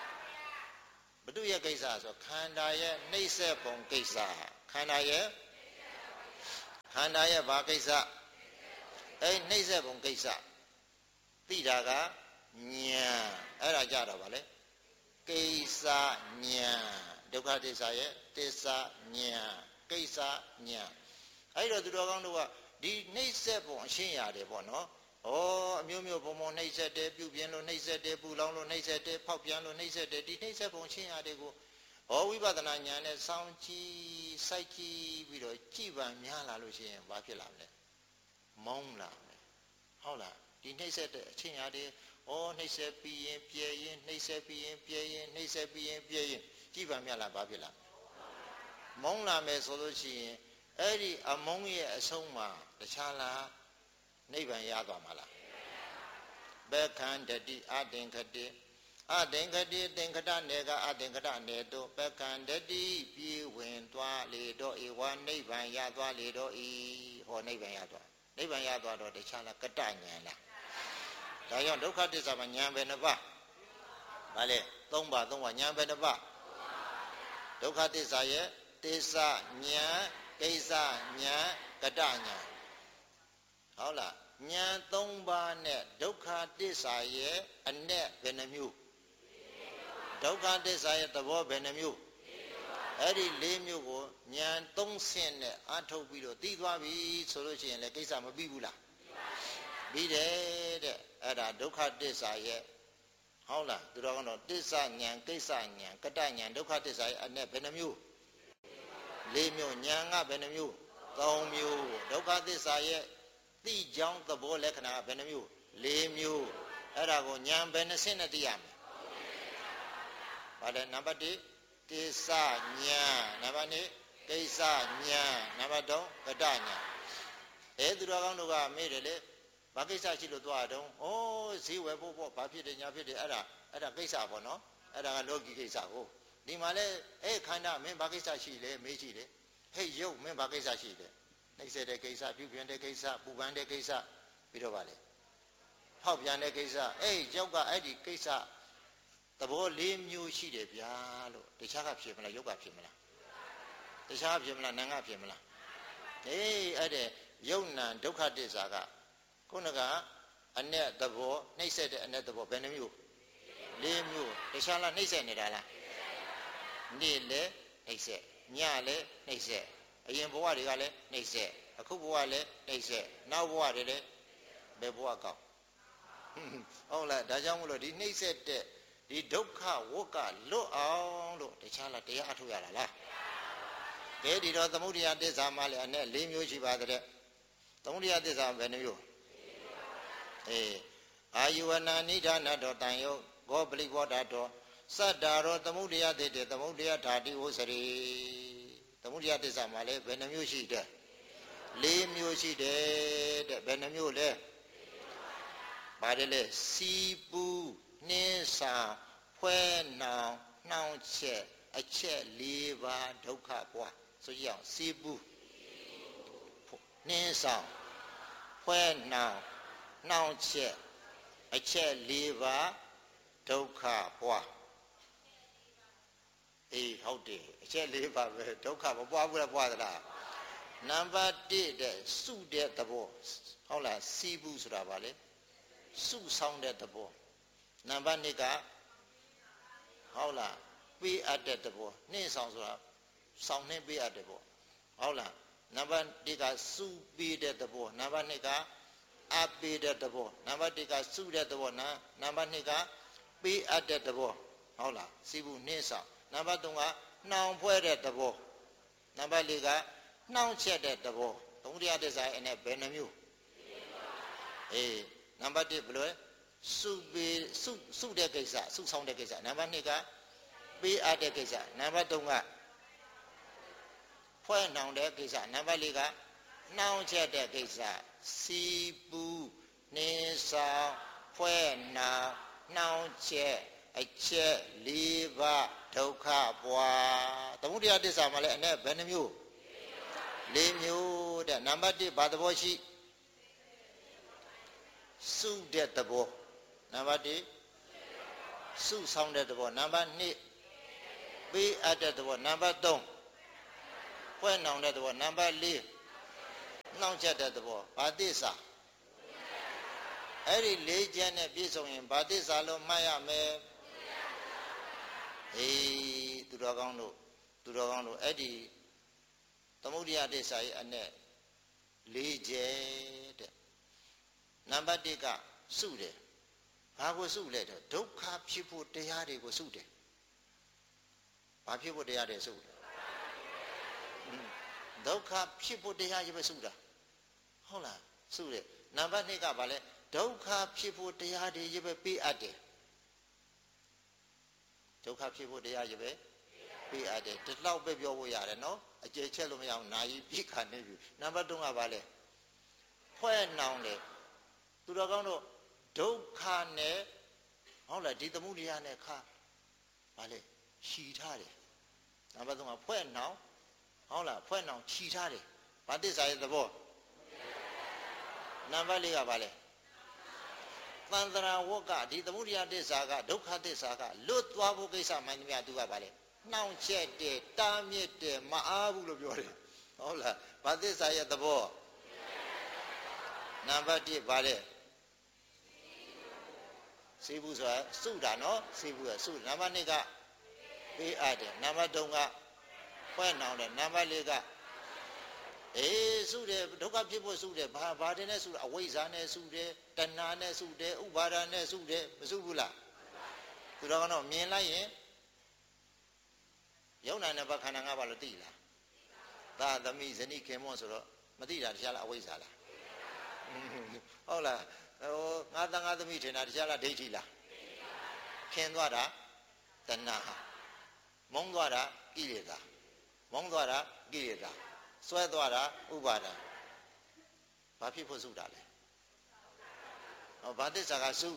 ဘုသူရဲ့ကိစ္စဆိုခန္ဓာရဲ့နှိမ့်ဆက်ပုံကိစ္စခန္ဓာရဲ့န္ဓာရဲ့ဘာကိစ္စနှိမ့်ဆက်ပုံကိစ္စသိတာကဉာဏ်အဲ့ဒါကြတော့ဗာလေကိစ္စဉာဏ်ဒုက္ခသစ္စာရဲ့သစ္စာဉာဏ်ကိစ္စဉာဏ်အဲ့တော့သူတော်ကောင်းတို့ကဒီနှိမ့်ဆက်ပုံအရှင်းရတယ်ပေါ့နော်ဩအမျိုးမျိုးပုံပုံနှိမ့်ဆက်တယ်ပြုပြင်းလို့နှိမ့်ဆက်တယ်ပူလောင်လို့နှိမ့်ဆက်တယ်ဖောက်ပြန်လို့နှိမ့်ဆက်တယ်ဒီနှိမ့်ဆက်ပုံရှင်းရတယ်ကိုဝိပဿနာဉာဏ်နဲ့စောင့်ကြည့်စိုက်ကြည့်ပြီးတော့ကြည်ပံများလာလို့ရှိရင်ဘာဖြစ်လာမလဲမောင်းလာမယ်ဟုတ်လားဒီနှိမ့်ဆက်တဲ့အချင်းရာတွေနှိမ့်ဆက်ပြီးရင်ပြဲရင်နှိမ့်ဆက်ပြီးရင်ပြဲရင်နှိမ့်ဆက်ပြီးရင်ပြဲရင်ကြည်ပံများလာဘာဖြစ်လာမုန်းလာမယ်ဆိုလို့ရှိရင်အဲ့ဒီအမုန်းရဲ့အဆုံးမှာတခြားလားနိဗ္ဗာန်ရသွားမှာလားဘက္ခန္တတိအသင်္ခတိအသင်္ခတိသင်္ခတနေကအသင်္ခတနေတို့ဘက္ခန္တတိပြေဝင်သွားလေတော့ဧဝနိဗ္ဗာန်ရသွားလေတော့ဤဟောနိဗ္ဗာန်ရသွားနိဗ္ဗာန်ရသွားတော့တခြားလားကတဉာဏ်လားဒါကြောင့်ဒုက္ခသစ္စာမှာဉာဏ်ပဲနှစ်ပါးဗါလေသုံးပါဉာဏ်ပဲနှစ်ပါးဒုက္ခသစ္စာရဲ့သစ္စာဉာဏ်ကိစ္စဉာဏ်ကတဉာဏ်ဟုတ်လားဉာဏ်၃ပါးနဲ့ဒုက္ခသစ္စာရဲ့အ내ဘယ်နှမျိုးဒုက္ခသစ္စာရဲ့သဘောဘယ်နှမျိုးအဲ့ဒီ၄မျိုးကိုဉာဏ်၃ဆင့်နဲ့အထုတ်ပြီးတော့သိသွားပြီဆိုလို့ရှိရင်လည်းကိစ္စမပြီးဘူးလားပြီးတယ်တဲ့အဲ့ဒါဒုက္ခသစ္စာရဲ့ဟုတ်လားသူတော်ကတော့သစ္စာဉာဏ်ကိစ္စဉာဏ်ကတဉာဏ်ဒုက္ခသစ္စာရဲ့အ내ဘယ်နှမျိုး၄မျိုးဉာဏ်ကဘယ်နှမျိုး၃မျိုးဒုက္ခသစ္စာရဲ့သိကြောင်းသဘောလက္ခဏာကဘယ်နှမျိုး၄မျိုးအဲ့ဒါကိုဉာဏ်ဘယ်နှဆင့်နဲ့သိရမလဲဗါတယ်နံပါတ်1ကိစ္စဉာဏ်နံပါတ်2ကိစ္စဉာဏ်နံပါတ်3ကတဉာဏ်သူတော်ကောင်းတို့ကမေးတယ်လေဘာကိစ္စရှိလို့သွားတော့ဈေးဝယ်ဖို့ပေါ့ဘာဖြစ်တယ်ညာဖြစ်တယ်အဲ့ဒါကိစ္စပေါ့နော်အဲ့ဒါကလောကီကိစ္စကိုဒီမှာလဲခန္ဓာမင်းဘာကိစ္စရှိလဲမေးကြည့်လေဟဲ့ရုပ်မင်းဘာကိစ္စရှိလဲနှိမ့်ဆက်တဲ့ကိစ္စပြုပြင်တဲ့ကိစ္စပူပန်တဲ့ကိစ္စပြီးတော့ဗါလေဖောက်ပြန်တဲ့ကိစ္စကြောက်ကအဲ့ဒီကိစ္စသဘော၄မျိုးရှိတယ်ဗျာလို့တခြားကဖြစ်မလားရုပ်ကဖြစ်မလားတခြားဖြစ်မလားနာမ်ကဖြစ်မလားအဲ့တဲ့ယုတ်နံဒုက္ခသစ္စာကခုနကအ내သဘောနှိမ့်ဆက်တဲ့အ내သဘောဘယ်နှမျိုး၄မျိုးတခြားလားနှိမ့်ဆက်နေတာလားနေ့လဲနှိမ့်ဆက်ညလဲနှိမ့်ဆက်အရင်ဘဝတွေကလည်းနှိမ့်ဆက်အခုဘဝလည်းနှိမ့်ဆက်နောက်ဘဝတွေလည်းဘယ်ဘဝကောင်းဟုတ်လားဒါကြောင့်မလို့ဒီနှိမ့်ဆက်တဲ့ဒီဒုက္ခဝက္ကလွတ်အောင်လို့တခြားလားတရားအထုတ်ရတာလားကဲဒီတော့သမုဒိယသစ္စာမှလည်းအ내၄မျိုးရှိပါတဲ့သမုဒိယသစ္စာဘယ်နှမျိုးအာယုဝနာနိဒာနတောတန်ယုဂောပလိဘောဓာတောစတ္တာရောသမုဒိယသစ္စေသမုဒိယဓာတိဝစရိသမုဒိယသစ္စာမှာလည်းဘယ်နှမျိုးရှိတယ်၄မျိုးရှိတယ်တဲ့ဘယ်နှမျိုးလဲပါတယ်လေစီပူနှင်းစာဖွဲနောင်နှောင်းချက်အချက်၄ပါးဒုက္ခပွားဆိုရအောင်စီပူနှင်းဆောင်ဖွဲနောင်နှောင်းချက်အချက်၄ပါးဒုက္ခပွားဟုတ်တယ်အချက်၄ပါးပဲဒုက္ခမပွားဘူးလားပွားသလားနံပါတ်1တဲ့စုတဲ့သဘောဟုတ်လားစီးဘူးဆိုတာဗာလေစုဆောင်တဲ့သဘောနံပါတ်2ကဟုတ်လားပေးအပ်တဲ့သဘောနှင်းဆောင်ဆိုတာဆောင်နှင်းပေးအပ်တဲ့ဘောဟုတ်လားနံပါတ်1ကစုပေးတဲ့သဘောနံပါတ်2ကအပေးတဲ့သဘောနံပါတ်1ကစုတဲ့သဘောနံပါတ်2ကပေးအပ်တဲ့သဘောဟုတ်လားစီးဘူးနှင်းဆောင်နံပါတ်3ကနှောင်ဖွဲ့တဲ့သဘောနံပါတ်4ကနှောင်ချက်တဲ့သဘောသမုဒိယသစ္စာရဲ့ဘယ်နှမျိုးနံပါတ်1ဘယ်လိုလဲစုတဲ့ကိစ္စစုဆောင်တဲ့ကိစ္စနံပါတ်2ကပေးအပ်တဲ့ကိစ္စနံပါတ်3ကဖွဲ့နှောင်တဲ့ကိစ္စနံပါတ်4ကနှောင်ချက်တဲ့ကိစ္စစီပူနေဆောင်ဖွဲ့နှောင်နှောင်ချက်အချက်၄ပါးဒုက္ခပွားသမုဒိယသစ္စာမှာလည်းအ내ဘယ်နှမျိုး၄မျိုးတဲ့နံပါတ်1ဘာသဘောရှိစုတဲ့သဘောနံပါတ်1စုဆောင်တဲ့သဘောနံပါတ်2ပေးအပ်တဲ့သဘောနံပါတ်3ဖွဲ့နှောင်တဲ့သဘောနံပါတ်4 နှောင့်ယှက်တဲ့သဘောဘာသစ္စာအဲ့ဒီ၄ချက်နဲ့ပြည့်စုံရင်ဘာသစ္စာလို့မှတ်ရမယ်အေးသူတော်ကောင်းတို့အဲ့ဒီသမုဒိယသစ္စာရဲ့အနဲ့၄ချက်တဲ့နံပါတ်1ကစုတယ်ဘာကိုစုလဲတော့ဒုက္ခဖြစ်ဖို့တရားတွေကိုစုတယ်ဘာဖြစ်ဖို့တရားတွေစုတယ်ဒုက္ခဖြစ်ဖို့တရားကြီးပဲစုတာဟုတ်လားစုတယ်နံပါတ်2ကဘာလဲဒုက္ခဖြစ်ဖို့တရားတွေကြီးပဲပေးအပ်တယ်ဒုက္ခဖြစ်ဖို့တရားကြီးပဲပေးအပ်တယ်ဒီလောက်ပဲပြောဖို့ရတယ်နော်အကျယ်ချက်လို့မရအောင်နာယီပြိခါနေပြီနံပါတ်3ကဘာလဲဖွဲ့နှောင်တယ်သူတော်ကောင်းတို့ဒုက္ခနဲ့ဟုတ်လားဒီသမုဒိယနဲ့ခါဘာလဲခြီထားတယ်နံပါတ်3ကဖွဲ့နှောင်ဟုတ်လားဖွဲ့နှောင်ခြီထားတယ်ဘာသစ္စာရဲ့သဘောနံပါတ်4ကဘာလဲသန္တရာဝကဒီသမုဒိယသစ္စာကဒုက္ခသစ္စာကလွတ်သွားဖို့ကိစ္စမှန်သမျှသူကဘာလဲနှောင့်ယှက်တယ်တားမြစ်တယ်မအားဘူးလို့ပြောတယ်ဟုတ်လားဘာသစ္စာရဲ့သဘောနံပါတ်1ဘာလဲစေဘူးဆိုတာစုတာနော်စေဘူးကစုနံပါတ်2ကပေးအပ်တယ်နံပါတ်3ကဖွဲ့နှောင်တယ်နံပါတ်4ကအေးစုတယ်ဒုက္ခဖြစ်ဖို့စုတယ်ဘာတဲ့နဲ့စုတယ်အဝိဇ္ဇာနဲ့စုတယ်တဏှာနဲ့စုတယ်ဥပါဒာနဲ့စုတယ်မစုဘူးလားသူတော်ကတော့မြင်လိုက်ရင်ယုံနာနဲ့ဘခန္ဓာ၅ပါးလို့သိလားသာသမီဇနိခေမောဆိုတော့မသိတာတရားလားအဝိဇ္ဇာလားဟုတ်လားငါသားငါသမီးထင်တာတရားလားဒိဋ္ဌိလားခင်သွားတာတဏှာမုန်းသွားတာကိလေသာမုန်းသွားတာကိလေသာဆွဲသွားတာဥပါဒာဘာဖြစ်ဖို့စုတာလဲဘာသစ္စာကစု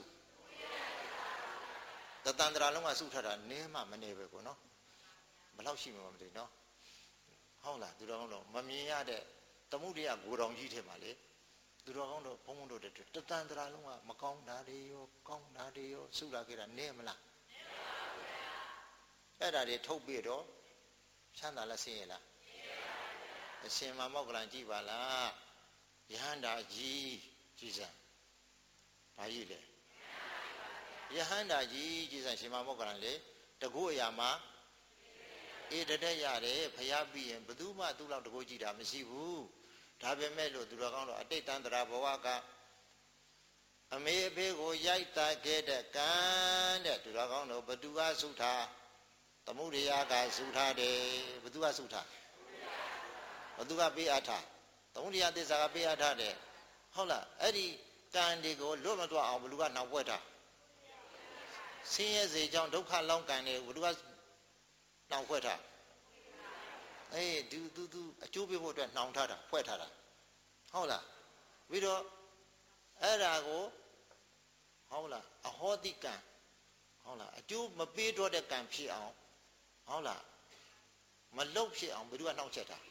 တတန္တရာလုံးကစုထတာနင်းမှမနေပဲကိုနော်ဘယ်လောက်ရှိမှမသိနော်ဟုတ်လားသူတော်ကောင်းတို့မမြင်ရတဲ့သမုဒိယကိုယ်တော်ကြီးထဲမှာလေသူတော်ကောင်းတို့ဘုံဘုံတို့တတန္တရာလုံးကမကောင်းတာတွေရောကောင်းတာတွေရောစုလာခဲ့တာနင်းမလားနင်းပါဘူးဗျာအဲ့ဒါတွေထုတ်ပြီးတော့ချမ်းသာလားဆင်းရဲလားအရှင်မမောက္ကလံကြည့်ပါလားယဟန္တာကြီးကြည်စံဘာကြီးလဲယဟန္တာကြီးကြည်စံရှင်မမောက္ကလံလေတကုအရာမှာအေးတတက်ရတယ်ဖျားပြီးရင်ဘယ်သူမှသူ့လောက်တကုကြည့်တာမရှိဘူးဒါပေမဲ့လို့သူတော်ကောင်းတော့အတိတ်တန္တရာဘဝကအမေအဖေကိုရိုက်တာခဲ့တဲ့ကံတဲ့သူတော်ကောင်းတော့ဘသူကစုထားသမုဒိယကစုထားတယ်ဘသူကစုထားဘသူကပေးအပ်ထားသမုဒိယသစ္စာကပေးအပ်ထားတယ်ဟုတ်လားအဲ့ဒီကံတွေကိုလွတ်မသွားအောင်ဘလူကနောက်ွက်ထားဆင်းရဲစေကြောင်းဒုက္ခလောင်းကံတွေဘလူကနောက်ွက်ထားအေးသူအကျိုးပေးဖို့အတွက်နှောင်ထားတာဖွဲ့ထားတာဟုတ်လားပြီးတော့အဲ့ဒါကိုဟုတ်လားအဟောတိကံဟုတ်လားအကျိုးမပေးတော့တဲ့ကံဖြစ်အောင်ဟုတ်လားမလုတ်ဖြစ်အောင်ဘယ်သူကနှောင့်ယှက်တာ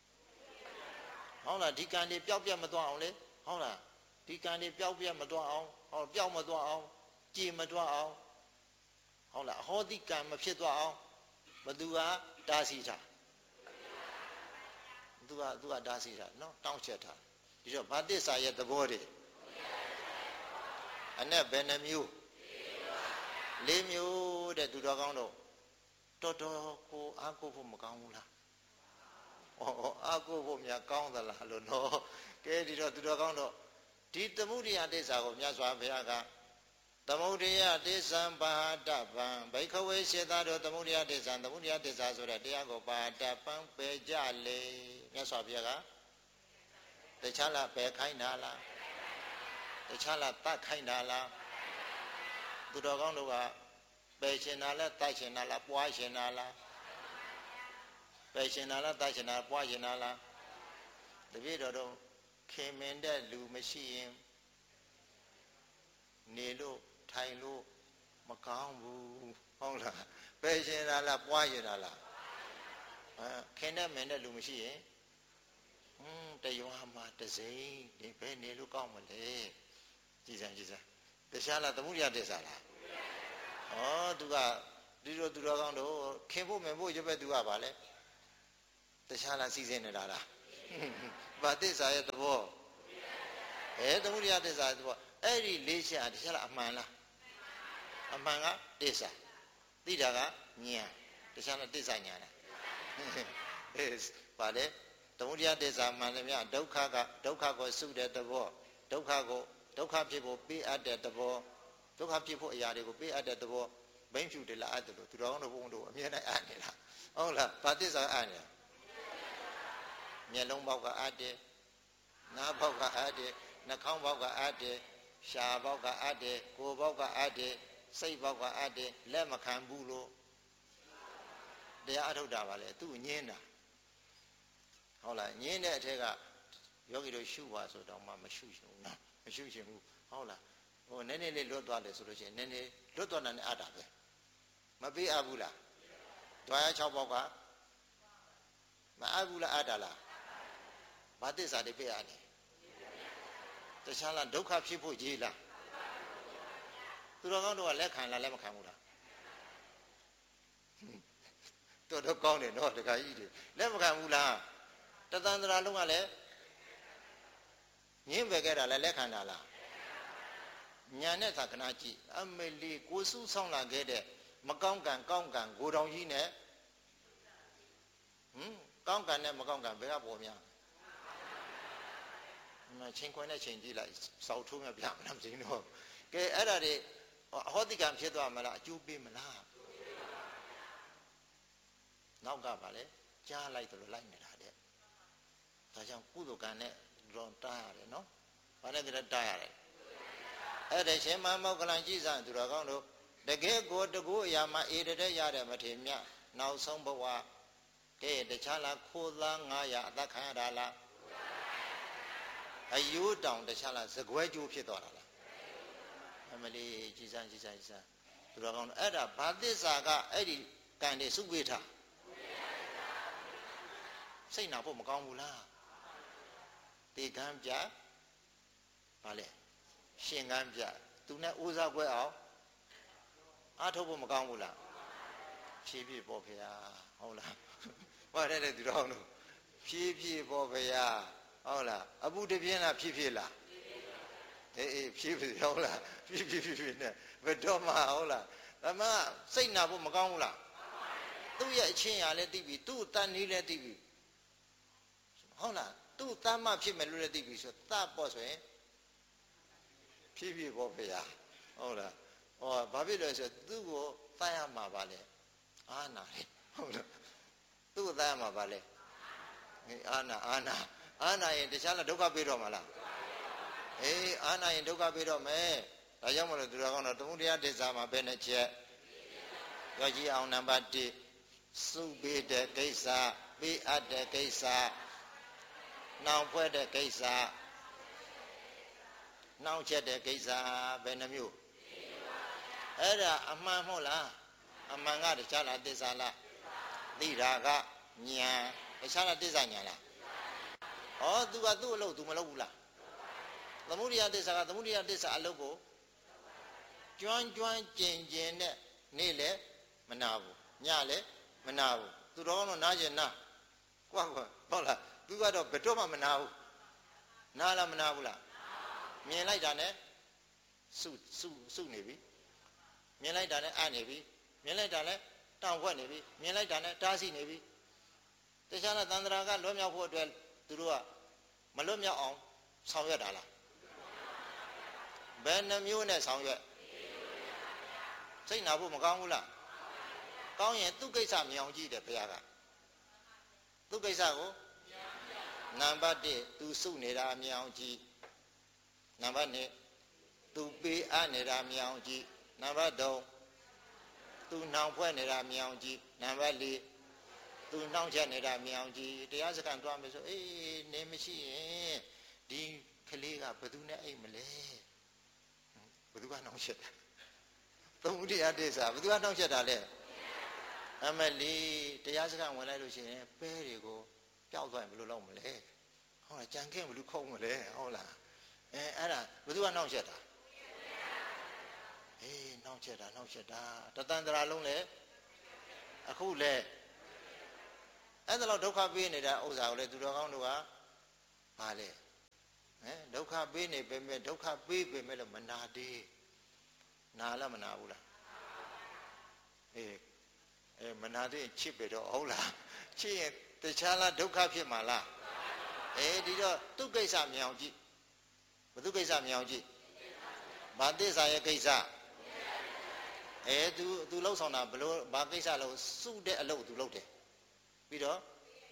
ဟုတ်လားဒီကံတွေပျောက်ပြတ်မသွားအောင်လေဟုတ်လားဒီကံတွေပျောက်ပြတ်မသွားအောင်ဟောပျောက်မသွားအောင်ကြည်မသွားအောင်ဟုတ်လားအဟောတိကံမဖြစ်သွားအောင်ဘယ်သူကတားဆီးတာသူကတားဆီးတာနော်တောင်းချက်တာဒီတော့ဘာသစ္စာရဲ့သဘောတွေအနဲ့ဘယ်နှမျိုး၄မျိုးတဲ့သူတော်ကောင်းတို့တော်တော်ကိုအားကိုးဖို့မကောင်းဘူးလားအားကိုးဖို့များကောင်းသလားလို့နော်ကဲဒီတော့သူတော်ကောင်းတို့ဒီသမုဒိယသစ္စာကိုမြတ်စွာဘုရားကသမုဒိယသစ္စာပါဒပံဘိခဝေစေတတို့သမုဒိယသစ္စာဆိုတဲ့တရားကိုပါဒပံပယ်ကြလေမြတ်စွာဘုရားကတခြားလားပယ်ခိုင်းတာလားတခြားလားတတ်ခိုင်းတာလားသူတော်ကောင်းတို့ကပယ်ရှင်တာလားတတ်ရှင်တာလားပွားရှင်တာလားပယ်ရှင်တာလားတတ်ရှင်တာပွားရှင်တာလားတပည့်တော်တို့ခင်မင်တဲ့လူမရှိရင်နေလို့ထိုင်လို့မကောင်းဘူးဟုတ်လားပယ်ရှင်တာလားပွားရှင်တာလားခင်တဲ့မင်တဲ့လူမရှိရင်တရွာမှာတစိမ့်ဒီဘယ်နေလို့ကောင်းမလဲကြည်စမ်းတခြားလားသမုဒိယသစ္စာလားသူကဒီလိုသူတော်ကောင်းတို့ခင်ဖို့မင်ဖို့ရပဲသူကပါလေတခြားလားစီစဉ်နေတာလားဘာသစ္စာရဲ့သဘောသမုဒိယသစ္စာရဲ့သဘောအဲ့ဒီ၄ချက်ဟာတရားလားအမှန်လားအမှန်ကသစ္စာသိတာကဉာဏ်တရားလားသစ္စာဉာဏ်လားဘာလဲသမုဒိယသစ္စာမှန်တယ်များဒုက္ခကဒုက္ခကိုစုတဲ့သဘောဒုက္ခကိုဒုက္ခဖြစ်ဖို့ပေးအပ်တဲ့သဘောဒုက္ခဖြစ်ဖို့အရာတွေကိုပေးအပ်တဲ့သဘောဘိန်းဖြူတယ်လားအဲ့ဒါလို့သူတော်ကောင်းတို့ဘုန်းတို့အမြဲတမ်းအပ်နေတာဟုတ်လားဘာသစ္စာအပ်နေမျက်လုံးပေါက်ကအပ်တယ်နားပေါက်ကအပ်တယ်နှာခေါင်းပေါက်ကအပ်တယ်ရှားပေါက်ကအပ်တယ်ကိုယ်ပေါက်ကအပ်တယ်စိတ်ပေါက်ကအပ်တယ်လက်မခံဘူးလို့တရားအထုတ်တာပါလေသူ့ညင်းတာဟုတ်လားညင်းတဲ့အထက်ကယောဂီတို့ရှုပါဆိုတော့မှမရှုရှင်ဘူးနော်မရှုရှင်ဘူးဟုတ်လားဟိုနည်းနည်းလေးလွတ်သွားတယ်ဆိုလို့ရှိရင်နည်းနည်းလွတ်သွားတာနဲ့အပ်တာပဲမပေးအပ်ဘူးလားတွားရ6ပေါက်ကမအပ်ဘူးလားအပ်တာလားဘာသစ္စာတွေပေးရတယ်တခြားလားဒုက္ခဖြစ်ဖို့ကြီးလားသူတော်ကောင်းတို့ကလက်ခံလားလက်မခံဘူးလားတော်တော်ကောင်းတယ်နော်တခါကြီးတွေလက်မခံဘူးလားတသန္တရာလုံးကလည်းညင်းပဲခဲ့တာလည်းလက်ခံတာလားညာနဲ့သာခဏကြည့်အမေလီကိုစုဆောင်လာခဲ့တဲ့မကောင်းကံကောင်းကံကိုတောင်ကြီးနဲ့ကောင်းကံနဲ့မကောင်းကံဘယ်ကပေါ်များချင်းခွင်နဲ့ချင်းကြည့်လိုက်စောက်ထိုးမပြမလားမသိတော့ကဲအဲ့ဒါတွေအဟောတိကံဖြစ်သွားမလားအကျိုးပေးမလားနောက်ကပါလေကြားလိုက်တယ်လို့လိုက်နေတာတဲ့ဒါကြောင့်ကုသိုလ်ကံနဲ့တော့တားရတယ်နော်ဘာနဲ့တည်းတားရတယ်အဲ့ဒါရှင်မမောက္ကလံကြည်စံသူတော်ကောင်းတို့တကယ်ကိုတကူအရာမှာအေးတဲ့ရတဲ့မထေမြတ်နောက်ဆုံးဘဝကဲတခြားလားခိုးသား900အသက်ခံရတာလားအယိုးတောင်တခြားလားစကွဲကျိုးဖြစ်သွားတာလားအမလီကြည်စံသူတော်ကောင်းတို့အဲ့ဒါဘာသစ္စာကအဲ့ဒီကံတွေစုပေးထားစိတ်နာဖို့မကောင်းဘူးလားတေကံပြဘာလဲရှင်ကံပြသူနဲ့ဥစားပွဲအောင်အားထုတ်ဖို့မကောင်းဘူးလားဖြည်းဖြည်းပေါ့ဖေဟာဟုတ်လားဘာတဲ့သူတော်တို့ဖြည်းဖြည်းပေါ့ဖေဟာဟုတ်လားအပူတပြင်းလားဖြည်းဖြည်းလားအေးဖြည်းဖြည်းဟုတ်လားဖြည်းဖြည်းနဲ့ဘယ်တော့မှဟုတ်လားဒါမှစိတ်နာဖို့မကောင်းဘူးလားသူ့ရဲ့အချင်းရာလည်းသိပြီသူ့တန်နေလည်းသိပြီဟုတ်လားသူ့တမ်းမှဖြစ်မယ်လို့လည်းသိပြီဆိုတတ်ပေါ့ဆိုရင်ဖြည်းဖြည်းပေါ့ဖေဟာဟုတ်လားဟောဘာဖြစ်လဲဆိုသူ့ကိုတတ်ရမှာပါလေအာနာလေဟုတ်လားသူ့ကိုတတ်ရမှာပါလေအာနာရင်တခြားလားဒုက္ခပေးတော့မှာလားအေးအာနာရင်ဒုက္ခပေးတော့မယ်ဒါကြောင့်မလို့သူတော်ကောင်းတော့သမုဒယသစ္စာမှာဘယ်နှချက်ပြောကြည့်အောင်နံပါတ်1စုပေးတဲ့ကိစ္စပေးအပ်တဲ့ကိစ္စနှောင်ဖွဲ့တဲ့ကိစ္စနှောင်ချက်တဲ့ကိစ္စဘယ်နှမျိုးအဲ့ဒါအမှန်မဟုတ်လားအမှန်ကတခြားလားသစ္စာလားသိတာကဉာဏ်တခြားလားသစ္စာဉာဏ်လားဩသူကသူ့အလုပ်သူမလုပ်ဘူးလားသမုဒိယသစ္စာကသမုဒိယသစ္စာအလုပ်ကိုကျွမ်းကျင်နဲ့နေ့လည်းမနာဘူးညလည်းမနာဘူးသူတော်ကတော့နားကျင်နားကွာဟုတ်လားသူကတော့ဘယ်တော့မှမနာဘူးနားလားမနာဘူးလားမြင်လိုက်တာနဲ့စုနေပြီမြင်လိုက်တာနဲ့အနေပြီမြင်လိုက်တာနဲ့တောင်ဝက်နေပြီမြင်လိုက်တာနဲ့တားစီနေပြီတခြားတဲ့သန္တရာကလွတ်မြောက်ဖို့အတွက်သူတို့ကမလွတ်မြောက်အောင်ဆောင်ရွက်တာလားဘယ်နှမျိုးနဲ့ဆောင်ရွက်စိတ်နာဖို့မကောင်းဘူးလားကောင်းရင်သူ့ကိစ္စမြင်အောင်ကြည့်တယ်ဘုရားကသူ့ကိစ္စကိုနံပါတ်1သူစုနေတာမြင်အောင်ကြည့်နံပါတ်2သူပေးအပ်နေတာမြင်အောင်ကြည့်နံပါတ်3သူနှောင်ဖွဲ့နေတာမြင်အောင်ကြည့်နံပါတ်4သူနှောင်ချက်နေတာမြင်အောင်ကြည့်တရားစခန်းသွားမယ်ဆိုအေးနေမရှိရင်ဒီကလေးကဘယ်သူနဲ့အိမ်မလဲဘယ်သူကနှောင်ချက်တာသမုဒိယသစ္စာဘယ်သူကနှောင်ချက်တာလဲအမလီတရားစခန်းဝင်လိုက်လို့ရှိရင်ပဲတွေကိုပျောက်သွားရင်ဘယ်လိုလုပ်မလဲဟုတ်လားကြံခဲ့ဘယ်လိုခုံးမလဲဟုတ်လားအဲ့ဒါဘယ်သူကနှောင်ချက်တာအေးနှောင်ချက်တာတသန္တရာလုံးလေအခုလေအဲ့ဒါတော့ဒုက္ခပေးနေတာဥစ္စာကိုလေသူတော်ကောင်းတို့ကဘာလဲဒုက္ခပေးနေပေမဲ့ဒုက္ခပေးပေမဲ့လို့မနာသေးနာလားမနာဘူးလားမနာသေးချစ်ပဲတော့ဟုတ်လားချစ်ရင်တခြားလားဒုက္ခဖြစ်မှာလားဒီတော့သူ့ကိစ္စမြင်အောင်ကြည့်ဘသူကိစ္စမြင်အောင်ကြည့်ဘာသစ္စာရဲ့ကိစ္စသူလှုပ်ဆောင်တာဘလို့ဘာကိစ္စလို့စုတဲ့အလုပ်သူလုပ်တယ်ပြီးတော့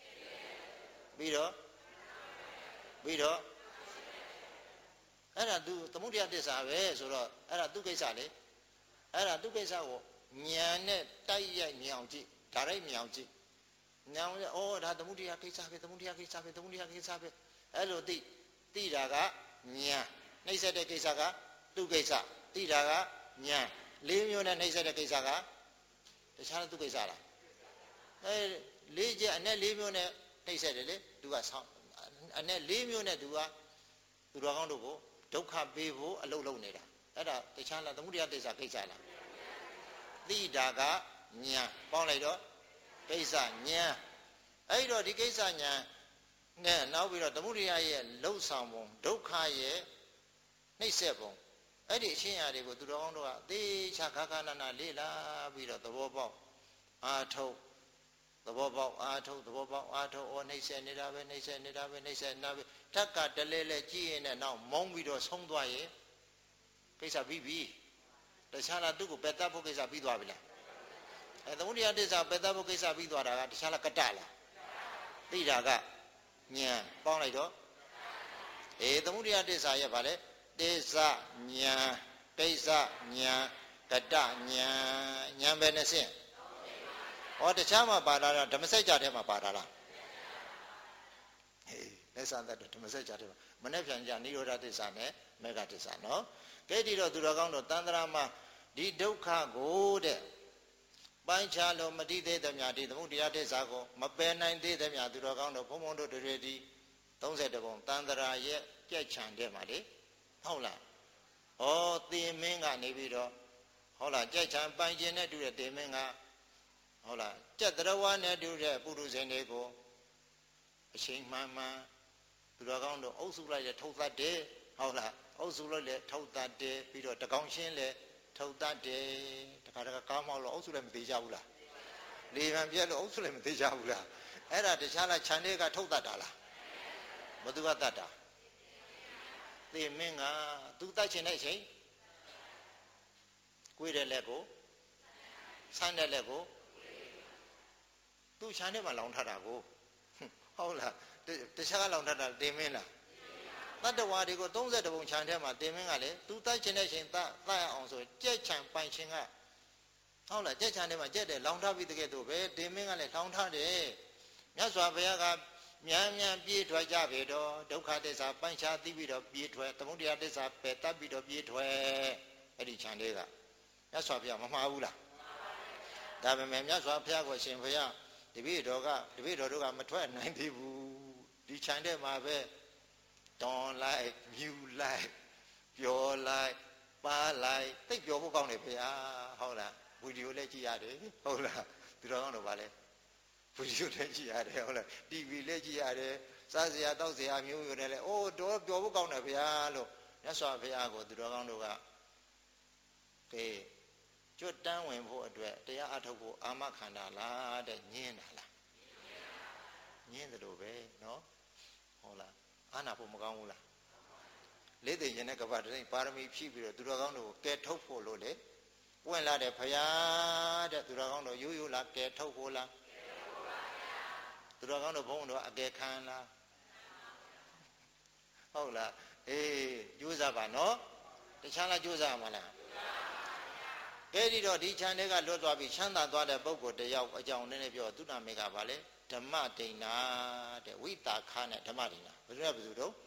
အဲ့ဒါသူသမုဒယသစ္စာပဲဆိုတော့အဲ့ဒါသူ့ကိစ္စလေအဲ့ဒါသူ့ကိစ္စကိုဉာဏ်နဲ့တိုက်ရိုက်မြင်အောင်ကြည့်ဒါရိုက်မြင်အောင်ကြည့်ဉာဏ်နဲ့ဒါသမုဒယကိစ္စပဲသမုဒယကိစ္စပဲသမုဒယကိစ္စပဲအဲ့လိုသိတာကဉာဏ်နှိမ့်ဆက်တဲ့ကိစ္စကသူ့ကိစ္စသိတာကဉာဏ်၄မျိုးနဲ့နှိမ့်ဆက်တဲ့ကိစ္စကတခြားသူ့ကိစ္စလား၄ချက်အနဲ့၄မျိုးနဲ့နှိမ့်ဆက်တယ်လေသူကဆောင်းအနဲ့၄မျိုးနဲ့သူတော်ကောင်းတို့ကိုဒုက္ခပေးဖို့အလုပ်လုပ်နေတာအဲ့ဒါတခြားလားသမုဒယသစ္စာကိစ္စလားသိတာကဉာဏ်ပေါင်းလိုက်တော့ကိစ္စဉာဏ်အဲ့တော့ဒီကိစ္စဉာဏ်နဲ့နောက်ပြီးတော့သမုဒယရဲ့လှုပ်ဆောင်ပုံဒုက္ခရဲ့နှိမ့်ဆက်ပုံအဲ့ဒီအရှင်းအရာတွေကိုသူတော်ကောင်းတို့ကအသေးချာခါခါနာနာလေ့လာပြီးတော့သဘောပေါက်အာထုတ်သဘောပေါက်အာထုတ်သဘောပေါက်အာထုတ်နှိမ့်ဆက်နေတာပဲနှိမ့်ဆက်နေတာပဲနှိမ့်ဆက်နေတာပဲထက်ကတလဲလဲကြည့်ရင်လည်းနောက်မုန်းပြီးတော့ဆုံးသွားရင်ကိစ္စပြီးပြီတခြားလားသူ့ကိုပယ်တတ်ဖို့ကိစ္စပြီးသွားပြီလားသမုဒယသစ္စာပယ်တတ်ဖို့ကိစ္စပြီးသွားတာကတခြားလားကတ္တလားသိတာကဉာဏ်ပေါင်းလိုက်တော့သမုဒယသစ္စာရဲ့ဗာလေသစ္စာဉာဏ်ကိစ္စဉာဏ်ကတ္တဉာဏ်ပဲနဲ့ဆင့်တခြားမှာပါတာဓမ္မစကြာထဲမှာပါတာလားလက်ဆံတဲ့ဓမ္မစကြာထဲမှာမနေ့ပြန်ကြနိရောဓသစ္စာနဲ့မေဃသစ္စာနော်ကဲဒီတော့သူတော်ကောင်းတို့တန်ត្រာမှာဒီဒုက္ခကိုတဲ့ပိုင်းခြားလို့မတိသေးသမျှဒီသမုဒယသစ္စာကိုမပယ်နိုင်သေးသမျှသူတော်ကောင်းတို့ဘုံဘုံတို့တွေဒီ30ပုံတန်ត្រာရဲ့ကြက်ချံတဲ့မှာလေဟုတ်လားသင်မင်းကနေပြီးတော့ဟုတ်လားကြက်ချံပိုင်ခြင်းနဲ့တူတဲ့သင်မင်းကဟုတ်လားကြက်တရဝါနဲ့တူတဲ့ပုရုဇဉ်တွေကိုအချိန်မှန်မှန်သူတော်ကောင်းတို့အုပ်စုလိုက်တဲ့ထုတ်သတ်တယ်ဟုတ်လားအုပ်စုလိုက်တဲ့ထုတ်သတ်တယ်ပြီးတော့တကောင်ရှင်းလဲထုတ်သတ်တယ်တခါကားမောက်လို့အုပ်စုလည်းမသေးကြဘူးလားလေဗံပြက်လို့အုပ်စုလည်းမသေးကြဘူးလားအဲ့ဒါတခြားလားခြံတွေကထုတ်သတ်တာလားဘသူကတတ်တာသေမင်းကသူတတ်ချင်တဲ့အချိန်ကိုွေးတဲ့လက်ကိုဆန်းတဲ့လက်ကိုသူခြံထဲမှာလောင်ထတာကိုဟုတ်လားတခြားကလောင်ထတာသေမင်းလားတတ္တဝါတွေကို30ပုံခြံထဲမှာသေမင်းကလေသူတတ်ချင်တဲ့အချိန်တတ်ရအောင်ဆိုကြက်ခြံပိုင်ရှင်ကဟုတ်လားကြက်ခြံထဲမှာကြက်တယ်လောင်ထပြီးတကယ်တော့ပဲသေမင်းကလည်းလောင်ထတယ်မြတ်စွာဘုရားကမြန်ပြေးထွက်ကြပြီတော့ဒုက္ခသစ္စာပိုင်းခြားသိပြီးတော့ပြေးထွက်သမုဒယသစ္စာပယ်တတ်ပြီးတော့ပြေးထွက်အဲ့ဒီခြံတွေကမြတ်စွာဘုရားမမှားဘူးလားဒါပေမဲ့မြတ်စွာဘုရားကိုရှင်ဘုရားတပည့်တော်တို့ကမထွက်နိုင်သေးဘူးဒီခြံထဲမှာပဲတွန်လိုက်မြူလိုက်ပျော်လိုက်ပါလိုက်သိပ်ပျော်ဖို့ကောင်းတယ်ဘုရားဟုတ်လားဗီဒီယိုလည်းကြည့်ရတယ်ဟုတ်လားသူတော်ကောင်းတို့ဗာလဲဗီဒီယိုလည်းကြည့်ရတယ်ဟုတ်လား TV လည်းကြည့်ရတယ်စားစရာတောက်စရာမျိုးမျိုးနဲ့လည်းတော့ပျော်ဖို့ကောင်းတယ်ဘုရားလို့မြတ်စွာဘုရားကိုသူတော်ကောင်းတို့ကကဲကျွတ်တန်းဝင်ဖို့အတွက်တရားအထုတ်ဖို့အာမခန္ဓာလားတဲ့ညင်းတာလားညင်းတယ်လို့ပဲနော်ဟုတ်လားအာနာဖို့မကောင်းဘူးလားလေးသိရင်တဲ့ကပ္ပတည်းပါရမီဖြည့်ပြီးတော့သူတော်ကောင်းတို့ကိုကဲထုတ်ဖို့လို့လေပွင့်လာတဲ့ဘုရားတဲ့သူတော်ကောင်းတို့ရိုးရိုးလားကဲထုတ်ဖို့လားသူတော်ကောင်းတို့ဘုန်းတော်အကယ်ခံလားဟုတ်လားကြိုးစားပါနော်တခြားလားကြိုးစားမှာလားကဲဒီတော့ဒီခြံတွေကလွတ်သွားပြီးချမ်းသာသွားတဲ့ပုဂ္ဂိုလ်တယောက်အကြောင်းနည်းနည်းပြောသုဏမေကပါလေဓမ္မဒိဏတဲ့ဝိတာခနဲ့ဓမ္မဒိဏဘယ်သူတော့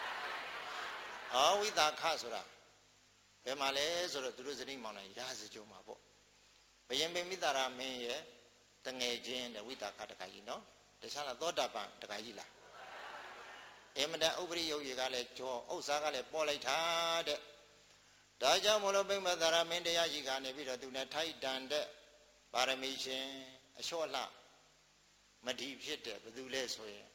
ဝိတာခဆိုတာဘယ်မှာလဲဆိုတော့သူတို့ဇနီးမောင်နှံရာဇကြုံမှာပေါ့ဘယင်ပင်မိတာရမင်းရဲ့တငယ်ချင်းတဲ့ဝိတာခတခါကြီးနော်တခြားလားသောတာပန်တခါကြီးလားအမတန်ဥပရိယုတ်ရေကလည်းကြောဥစ္စာကလည်းပေါ်လိုက်တာတဲ့ဒါကြောင့်မလို့ပိမသာရမင်းတရားကြီးကနေပြီးတော့သူနဲ့ထိုက်တန်တဲ့ပါရမီရှင်အလျှော့လှမဒီဖြစ်တဲ့ဘယ်သူလဲဆိုရင်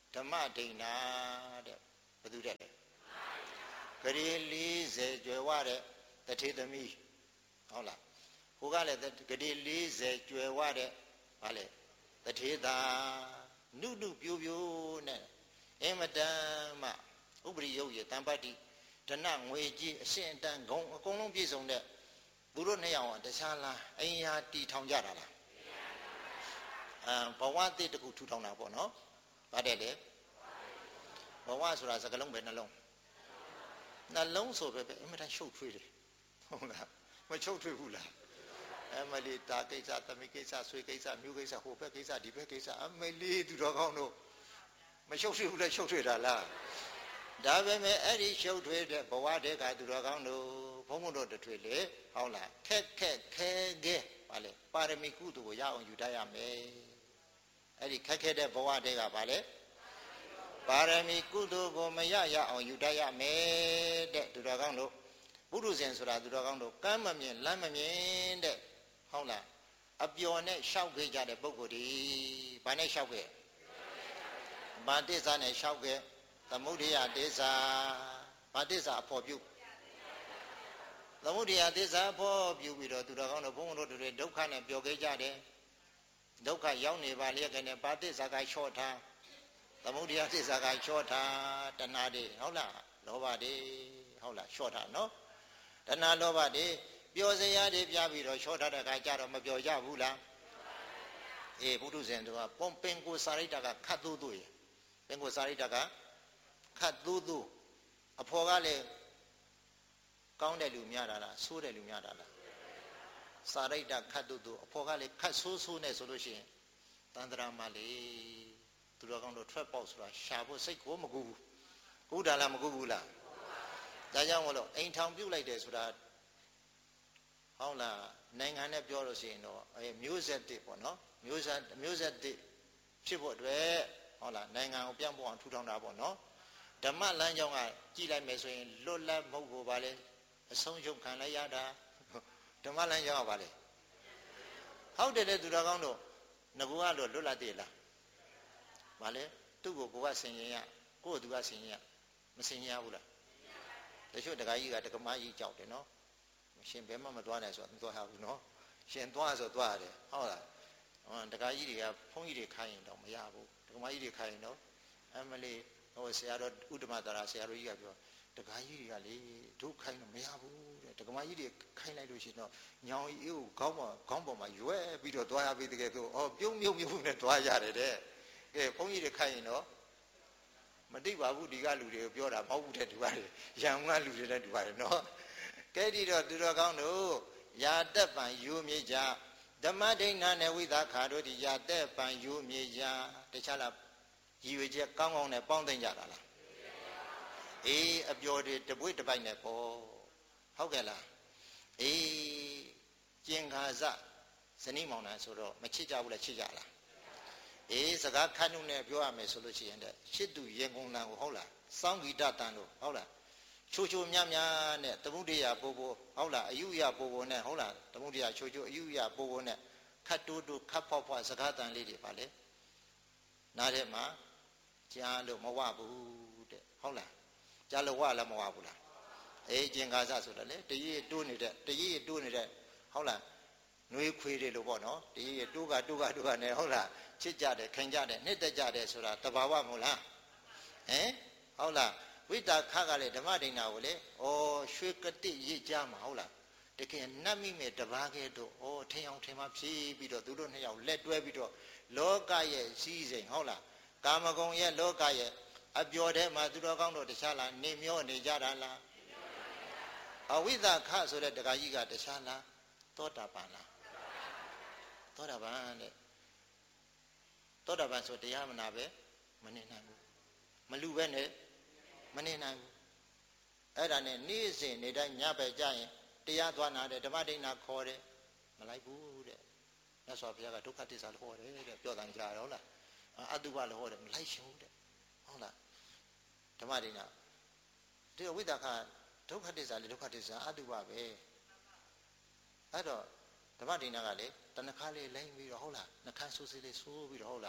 ဓမ္မဒိဏတဲ့ဘယ်သူတဲ့လဲဂရေ40ကျွယ်ဝတဲ့တထေသမီးဟုတ်လားဟိုကလည်းဂရေ40ကျွယ်ဝတဲ့ဗာလေတထေသာနုပြိုးပြိုးနဲ့အင်မတန်မှဥပရိယုတ်ရတံပတ္တိဒဏငွေကြီးအရှင်းအတန်ဂုံအကုန်လုံးပြည့်စုံတဲ့သူတို့နှစ်ယောက်တခြားလားအင်ယာတီထောင်ကြတာလားဘဝအသစ်တစ်ခုထူထောင်တာပေါ့နော်ဗါတဲ့လေဘဝဆိုတာစကလုံးပဲနှလုံးဆိုပဲအင်မတန်ရှုပ်ထွေးတယ်ဟုတ်လားမချုပ်ထွေးဘူးလားအမလီတာကိစ္စသမီးကိစ္စဆွေကိစ္စမျိုးကိစ္စဟိုဘက်ကိစ္စဒီဘက်ကိစ္စအမလီသူတော်ကောင်းတို့မရှုပ်ထွေးဘူးလဲရှုပ်ထွေးတာလားဒါပဲမဲ့အဲ့ဒီရှုပ်ထွေးတဲ့ဘဝတည်းကသူတော်ကောင်းတို့ဘုံဘုံတို့တထွေလေဟုတ်လားခက်ခဲပါလေပါရမီကုသိုလ်ကိုရအောင်ယူတတ်ရမယ်အဲ့ဒီခက်ခဲတဲ့ဘဝတည်းကပါလေပါရမီကုသိုလ်ကိုမရအောင်ယူတတ်ရမယ်တဲ့သူတော်ကောင်းတို့ပုရုဇဉ်ဆိုတာသူတော်ကောင်းတို့ကမ်းမမြင်လမ်းမမြင်တဲ့ဟုတ်လားအပျော်နဲ့ရှောက်ခဲ့ကြတဲ့ပုဂ္ဂိုလ်ဒီဘာနဲ့ရှောက်ခဲ့ဘာတစ္ဆာနဲ့ရှောက်ခဲ့သမုဒိယတစ္ဆာဘာတစ္ဆာအဖို့ပြုသမုဒိယတစ္ဆာအဖို့ပြုပြီးတော့သူတော်ကောင်းတို့ဘုန်းဘုန်းတို့တွေဒုက္ခနဲ့ပျော်ခဲ့ကြတယ်ဒုက္ခရောက်နေပါလျက်ကနေဘာတစ္ဆာကလျှော့ထားသမုဒိယတစ္ဆာကလျှော့ထားတဏှာတွေဟုတ်လားလောဘတွေဟုတ်လားလျှော့ထားနော်တဏှာလောဘတွေပျော်စရာတွေပြပြီးတော့လျှော့ထားတဲ့အခါကျတော့မပျော်ကြဘူးလားအေးဘုဒ္ဓဇင်တို့ကပုံပင်ကိုစာရိတ္တကခတ်သို့ရပင်ကိုစာရိတ္တကခတ်သို့အဖော်ကလည်းကောင်းတဲ့လူများတာလားဆိုးတဲ့လူများတာလားစာရိတ္တခတ်သို့အဖော်ကလည်းခတ်ဆိုးနဲ့ဆိုလို့ရှိရင်တန်ត្រာမလေးသူတော်ကောင်းတို့ထွက်ပေါက်ဆိုတာရှာဖို့စိတ်ကိုမကူဘူးကူတာလားမကူဘူးလားဒါကြောင့်မလို့အိမ်ထောင်ပြုတ်လိုက်တယ်ဆိုတာဟုတ်လားနိုင်ငံနဲ့ပြောလို့ရှိရင်တော့မျိုးဆက်တစ်ပေါ့နော်မျိုးဆက်တစ်ဖြစ်ဖို့အတွက်ဟုတ်လားနိုင်ငံကိုပြောင်းဖို့အောင်ထူထောင်တာပေါ့နော်ဓမ္မလမ်းကြောင်းကကြည်လိုက်မယ်ဆိုရင်လွတ်လပ်မဟုတ်ဘူးပါလေအဆုံးရှုံးခံလိုက်ရတာဓမ္မလမ်းကြောင်းကပါလေဟုတ်တယ်လေသူတော်ကောင်းတို့ငကူကတော့လွတ်လပ်သေးလားပါလေသူ့ကိုကဆင်ရင်ရကိုယ့်သူကဆင်ရင်ရမဆင်ရဘူးလားတချို့တခါကြီးကတက္ကမကြီးကြောက်တယ်နော်ရှင်ဘယ်မှမသွားနိုင်ဆိုတော့မသွားရဘူးနော်ရှင်သွားဆိုသွားရတယ်ဟုတ်လားတခါကြီးတွေကဘုန်းကြီးတွေခိုင်းရင်တော့မရဘူးတက္ကမကြီးတွေခိုင်းရင်တော့အမလေးဟိုဆရာတော်ဥဒ္ဓမသာရဆရာတော်ကြီးကပြောတခါကြီးတွေကလေဒုခိုင်းတော့မရဘူးတဲ့တက္ကမကြီးတွေခိုင်းလိုက်လို့ရှိရင်တော့ညောင်ကြီးကိုခေါင်းပေါ်မှာရွဲပြီးတော့သွားရပြီတကယ်ဆိုပြုံးမြုပ်နဲ့သွားရတယ်တဲ့ကဲဘုန်းကြီးတွေခိုင်းရင်တော့မတိပါဘူးဒီကလူတွေကိုပြောတာမဟုတ်ဘူးတဲ့သူကရံကလူတွေနဲ့တူပါတယ်နော်ကဲဒီတော့သူတော်ကောင်းတို့ယာတက်ပံယူမြေကြဓမ္မဒိဋ္ဌာနဲ့ဝိသခါတို့ဒီယာတက်ပံယူမြေကြတခြားလားရည်ရွယ်ချက်ကောင်းကောင်းနဲ့ပေါင်းသိမ့်ကြတာလားအေးအပျော်တွေတပွေ့တပိုက်နဲ့ပေါ့ဟုတ်ကဲ့လားအေးကျင်ခါစဇနီးမောင်နှံဆိုတော့မချစ်ကြဘူးလားချစ်ကြလားအေးစကားခန့်နှုတ်နဲ့ပြောရမယ်ဆိုလို့ရှိရင်တဲ့ရှစ်သူရင်ကုန်တန်ကိုဟုတ်လားစောင်းဂီတတန်တို့ဟုတ်လားချိုမြနဲ့သမုဒိယပို့ဟုတ်လားအယုယပို့နဲ့ဟုတ်လားသမုဒိယချိုအယုယပို့နဲ့ခတ်တိုးခတ်ဖွားစကားတန်လေးတွေပါလေနားထဲမှာကြားလို့မဝဘူးတဲ့ဟုတ်လားကြားလို့ဝလားမဝဘူးလားအေးကျင်ကားစဆိုတော့လေတရေတိုးနေတဲ့ဟုတ်လားနှွေးခွေးတွေလို့ပေါ့နော်တရေတိုးကနဲ့ဟုတ်လားချစ်ကြတယ်ခင်ကြတယ်နှစ်သက်ကြတယ်ဆိုတာတဘာဝမဟုတ်လားဟင်ဟုတ်လားဝိတာခကလည်းဓမ္မဒိဋ္ဌာကိုလေရွှေကတိရစ်ကြမှာဟုတ်လားတကယ်နတ်မိမဲ့တပါးကဲတို့ထင်အောင်ထင်မှဖြီးပြီးတော့သူတို့နှစ်ယောက်လက်တွဲပြီးတော့လောကရဲ့စီးစိမ်ဟုတ်လားကာမဂုဏ်ရဲ့လောကရဲ့အပျော်ထဲမှာသူတော်ကောင်းတို့တခြားလားနေမျောနေကြတာလားအဝိသခဆိုတဲ့တခါကြီးကတခြားလားသောတာပန်လားသောတာပန်တဲ့သောတာပန်ဆိုတရားမနာပဲမနေနိုင်ဘူးမလူပဲနဲ့မနေနိုင်ဘူးအဲ့ဒါနဲ့နေ့စဉ်နေတိုင်းညဘက်ကြရင်တရားသွားနာတယ်ဓမ္မဒိဋ္ဌာခေါ်တယ်မလိုက်ဘူးတဲ့မြတ်စွာဘုရားကဒုက္ခသစ္စာလို့ဟောတယ်တဲ့ပြောတယ်ကြားတော့လားအတုပလို့ဟောတယ်မလိုက်ရှင်ဘူးတဲ့ဟုတ်လားဓမ္မဒိဋ္ဌာဒီဝိသခဒုက္ခသစ္စာလေဒုက္ခသစ္စာအတုပပဲအဲ့တော့ဓမ္မဒိဋ္ဌာကလေတဏှာလေးလိမ့်ပြီးတော့ဟုတ်လားနှခမ်းဆူးစီလေးဆိုးပြီးတော့ဟုတ်လား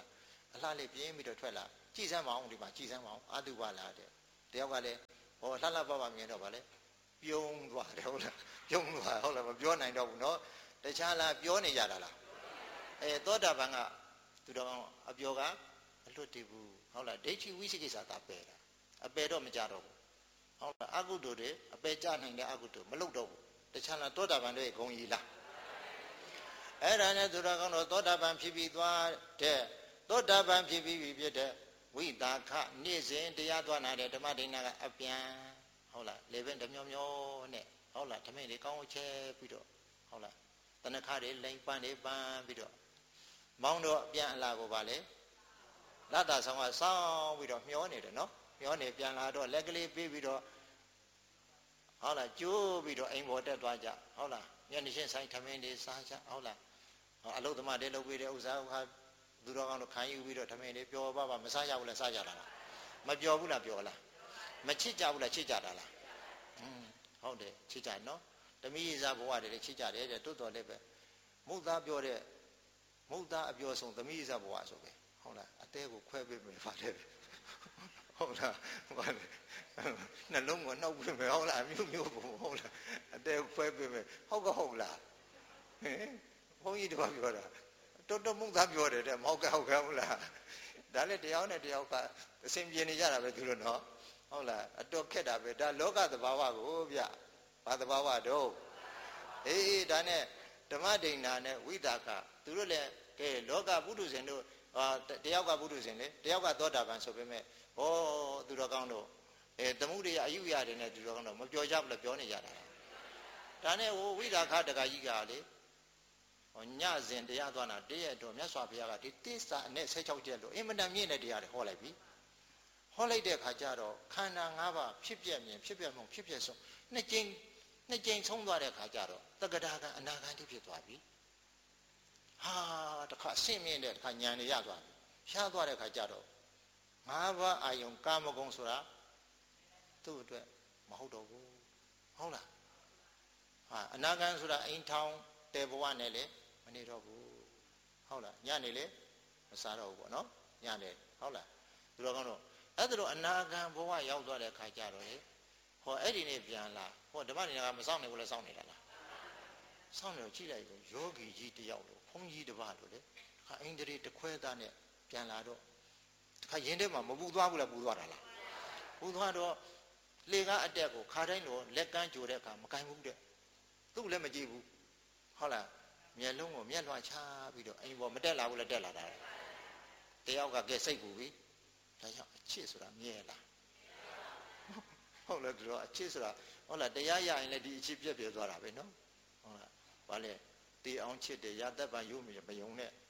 အလှလေးပြင်းပြီးတော့ထွက်လာကြည်စမ်းမအောင်ဒီမှာကြည်စမ်းမအောင်အာတုဘလာတဲ့တယောက်ကလည်းဟောလှလှပပမြင်တော့ဗာလေပြုံးသွားတယ်ဟုတ်လားပြုံးသွားဟုတ်လားမပြောနိုင်တော့ဘူးနော်တခြားလားပြောနေကြတာလားသောတာပန်ကသူတော်အပြောကအလွတ်တည်ဘူးဟုတ်လားဒိဋ္ဌိဝိသိကိစ္စသာပယ်တာအပယ်တော့မကြတော့ဘူးဟုတ်လားအကုသိုလ်တွေအပယ်ကြနိုင်တဲ့အကုသိုလ်မလုပ်တော့ဘူးတခြားလားသောတာပန်တွေဂုံကြီးလားအဲ့ဒါနဲ့သူတော်ကောင်းတော့သောတာပန်ဖြစ်ပြီးသွားတဲ့သောတာပန်ဖြစ်ပြီးဖြစ်တဲ့ဝိတာခနေ့စဉ်တရားသွားနာတဲ့ဓမ္မဒိဋ္ဌာကအပြန်ဟုတ်လားလေပင်တမျောမျောနဲ့ဟုတ်လားဓမင်းတွေကောင်းချဲပြီးတော့ဟုတ်လားတဏခါတွေလိမ်ပန်းတွေပန်းပြီးတော့မောင်းတော့ပြန်အလာကိုပါလေလတ်တာဆောင်ကစောင်းပြီးတော့မျောနေတယ်နော်မျောနေပြန်လာတော့လက်ကလေးပေးပြီးတော့ဟုတ်လားကျိုးပြီးတော့အိမ်ပေါ်တက်သွားကြဟုတ်လားညနေရှင်းဆိုင်ဓမင်းတွေစားကြဟုတ်လားအလုသမားတွေလုပ်ပေးတဲ့ဥစ္စာဟာသူတော်ကောင်းတို့ခံယူပြီးတော့ဓမင်းတွေပျော်ပါမစားရဘူးလားစားကြတာလားမပျော်ဘူးလားပျော်လားမချစ်ကြဘူးလားချစ်ကြတာလားဟုတ်တယ်ချစ်ကြနော်တမိရစားဘဝတွေလည်းချစ်ကြတယ်တဲ့တိုးတော်လည်းပဲမုတ်သားပြောတဲ့မုတ်သားအပြောဆုံးတမိရစားဘဝဆိုပဲဟုတ်လားအသေးကိုခွဲပေးမယ်ပါတယ်ဟုတ်လားဘာလဲနှလုံးကိုနှောက်ပေးမယ်ဟုတ်လားမြို့မြို့ကိုဟုတ်လားအသေးခွဲပေးမယ်ဟုတ်လားဟင်ဘုန်းကြီးတပါးပြောတာတော်တော်မုတ်သားပြောတယ်တဲ့မဟုတ်ကဟုတ်လားဒါလည်းတရားနဲ့တရားကအစဉ်ပြေနေကြတာပဲသူတို့နော်ဟုတ်လားအတော်ခက်တာပဲဒါလောကသဘာဝကိုဗျဘာသဘာဝတော့အေးဒါနဲ့ဓမ္မဒိဋ္ဌာနဲ့ဝိတာကသူတို့လည်းကဲလောကပုထုဇဉ်တို့တယောက်ကပုထုဇဉ်လေတယောက်ကသောတာပန်ဆိုပေမဲ့ဟောသူတော်ကောင်းတို့သမှုတွေအယူရတယ်နဲ့သူတော်ကောင်းတို့မပြောကြဘူးလို့ပြောနေကြတာဒါနဲ့ဝိတာခတကကြီးကလေညစဉ်တရားသွားတာတည့်ရတော့မြတ်စွာဘုရားကဒီတိစ္ဆာအနဲ့16ကျက်လို့အင်မတန်မြင့်တဲ့တရားတွေဟောလိုက်ပြီဟောလိုက်တဲ့အခါကျတော့ခန္ဓာ၅ပါးဖြစ်ပြမြင်ဖြစ်ပြမှုဖြစ်ပြဆုံးနှစ်ကြိမ်ဆုံးသွားတဲ့အခါကျတော့တက္ကရာကအနာဂံတိဖြစ်သွားပြီဟာတခါဆင့်မြင့်တဲ့တခါဉာဏ်တွေရသွားပြီရှားသွားတဲ့အခါကျတော့၅ပါးအာယုံကာမဂုဏ်ဆိုတာသူ့အတွက်မဟုတ်တော့ဘူးဟုတ်လားဟာအနာဂံဆိုတာအိမ်ထောင်တဲဘဝနဲ့လေမနေတော့ဘူးဟုတ်လားညနေလေမစားတော့ဘူးပေါ့နော်ညနေဟုတ်လားသူတော်ကောင်းတော့အဲ့ဒါတော့အနာဂံဘဝရောက်သွားတဲ့အခါကျတော့လေဟောအဲ့ဒီနေ့ပြန်လာဟောဓမ္မနေတာကမစောင့်နေဘူးလဲစောင့်နေတာလားစောင့်နေတော့ကြည့်လိုက်တော့ယောဂီကြီးတယောက်လို့ဘုန်းကြီးတစ်ပါးလို့လေခါအိန္ဒြေတခွဲသားနဲ့ပြန်လာတော့ခါရင်ထဲမှာမပူသွားဘူးလားပူသွားတာလားပူသွားတော့လေကားအတက်ကိုခါတိုင်းတော့လက်ကမ်းကြိုတဲ့အခါမကင်ဘူးတဲ့သူ့လည်းမကြည့်ဘူးဟုတ်လားမျက်လုံးကိုမျက်လွှာချပြီးတော့အိမ်ပေါ်မတက်လာဘူးလားတက်လာတာတယောက်ကကဲစိတ်ပူပြီဒါကြောင့်အချစ်ဆိုတာမြဲလားဟုတ်လားသူတို့အချစ်ဆိုတာဟုတ်လားတရားရရင်လည်းဒီအချစ်ပြက်ပြဲသွားတာပဲနော်ဟုတ်လားဘာလဲတေအောင်ချစ်တယ်ရသက်ပံရုပ်မယုံနဲ့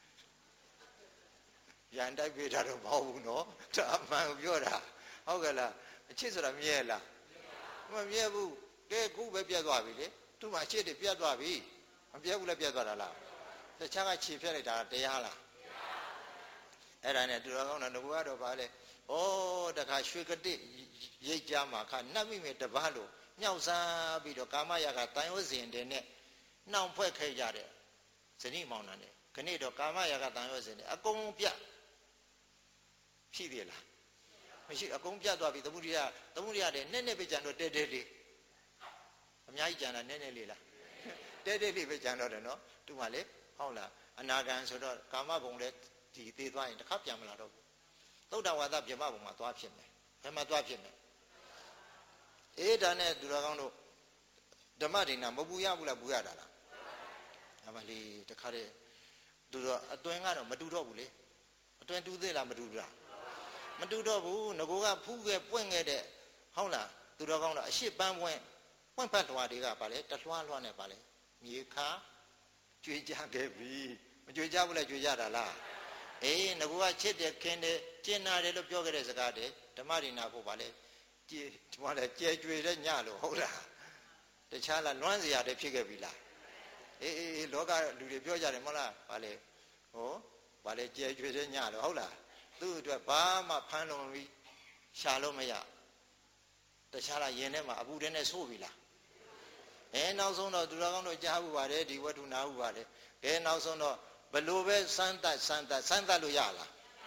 ရန်တိုက်ပေးတာတော့မဟုတ်ဘူးနော်ဒါအမှန်ကိုပြောတာဟုတ်ကဲ့လားအချစ်ဆိုတာမြဲလားမမြဲဘူးကဲခုပဲပြက်သွားပြီလေသူ့မှာအချစ်တွေပြက်သွားပြီမပြက်ဘူးလည်းပြက်သွားတာလားတခြားကခြေဖြတ်လိုက်တာတရားလားအဲ့ဒါနဲ့သူတော်ကောင်းတော့ငါကတော့ဗာလေဩတခါရွှေကတိရိတ်ကြမှာခါနှက်မိမယ်တပတ်လို့မြောက်စားပြီးတော့ကာမရာကတန်ရုံးစဉ်တဲ့နဲ့နှောင်ဖွဲ့ခဲ့ကြတဲ့ဇနီးမောင်နှံနဲ့ခဏတော့ကာမရာကတန်ရုံးစဉ်နဲ့အကုန်ပြတ်ရှိသေးလားမရှိအကုန်ပြတ်သွားပြီသမုဒိယတဲ့နဲ့နဲ့ပဲကြံတော့တဲတဲလေးအများကြီးကြံတာနဲ့နဲ့လေးလားတဲတဲလေးပဲကြံတော့တယ်နော်သူမှလေဟုတ်လားအနာဂံဆိုတော့ကာမဘုံလည်းဒီသေးသွားရင်တစ်ခါပြန်မလာတော့ဘူးသုဒ္ဓဝါဒပြမဘုံမှာသွားဖြစ်မယ်ဘယ်မှာသွားဖြစ်မယ်အေးဒါနဲ့သူတော်ကောင်းတို့ဓမ္မဒိဋ္ဌာမပူရဘူးလားပူရတာလားအမလီတခါတည်းသူတော်အတွင်းကတော့မတူတော့ဘူးလေအတွင်းတူသေးလားမတူဘူးလားမတူတော့ဘူးငကိုကဖူးခဲ့ပွင့်ခဲ့တဲ့ဟုတ်လားသူတော်ကောင်းတော့အရှိပန်းပွင့်ဖတ်တော်တွေကပါလေတလွှားလွှားနဲ့ပါလေမြေခါကြွေကြခဲ့ပြီမကြွေကြဘူးလားကြွေကြတာလားအေးငကိုကချစ်တယ်ခင်တယ်ကျင်နာတယ်လို့ပြောခဲ့တဲ့စကားတည်းဓမ္မဒိဋ္ဌာကိုပါလေဒီမှာလေကျဲကြွေတဲ့ညလို့ဟုတ်လားတခြားလားလွမ်းစရာတည်းဖြစ်ခဲ့ပြီလားအေးလောကလူတွေပြောကြတယ်မဟုတ်လားဗာလေဟောဗာလေကျဲကြွေတဲ့ညလို့ဟုတ်လားသူ့အတွက်ဘာမှဖမ်းလို့ပြီးရှာလို့မရတခြားလားယင်ထဲမှာအပူထဲနဲ့ဆိုးပြီလားနောက်ဆုံးတော့သူတော်ကောင်းတို့ကြားဘူးပါတယ်ဒီဝတ္ထုနာဘူးပါတယ်နောက်ဆုံးတော့ဘလို့ပဲစမ်းသတ်လို့ရလား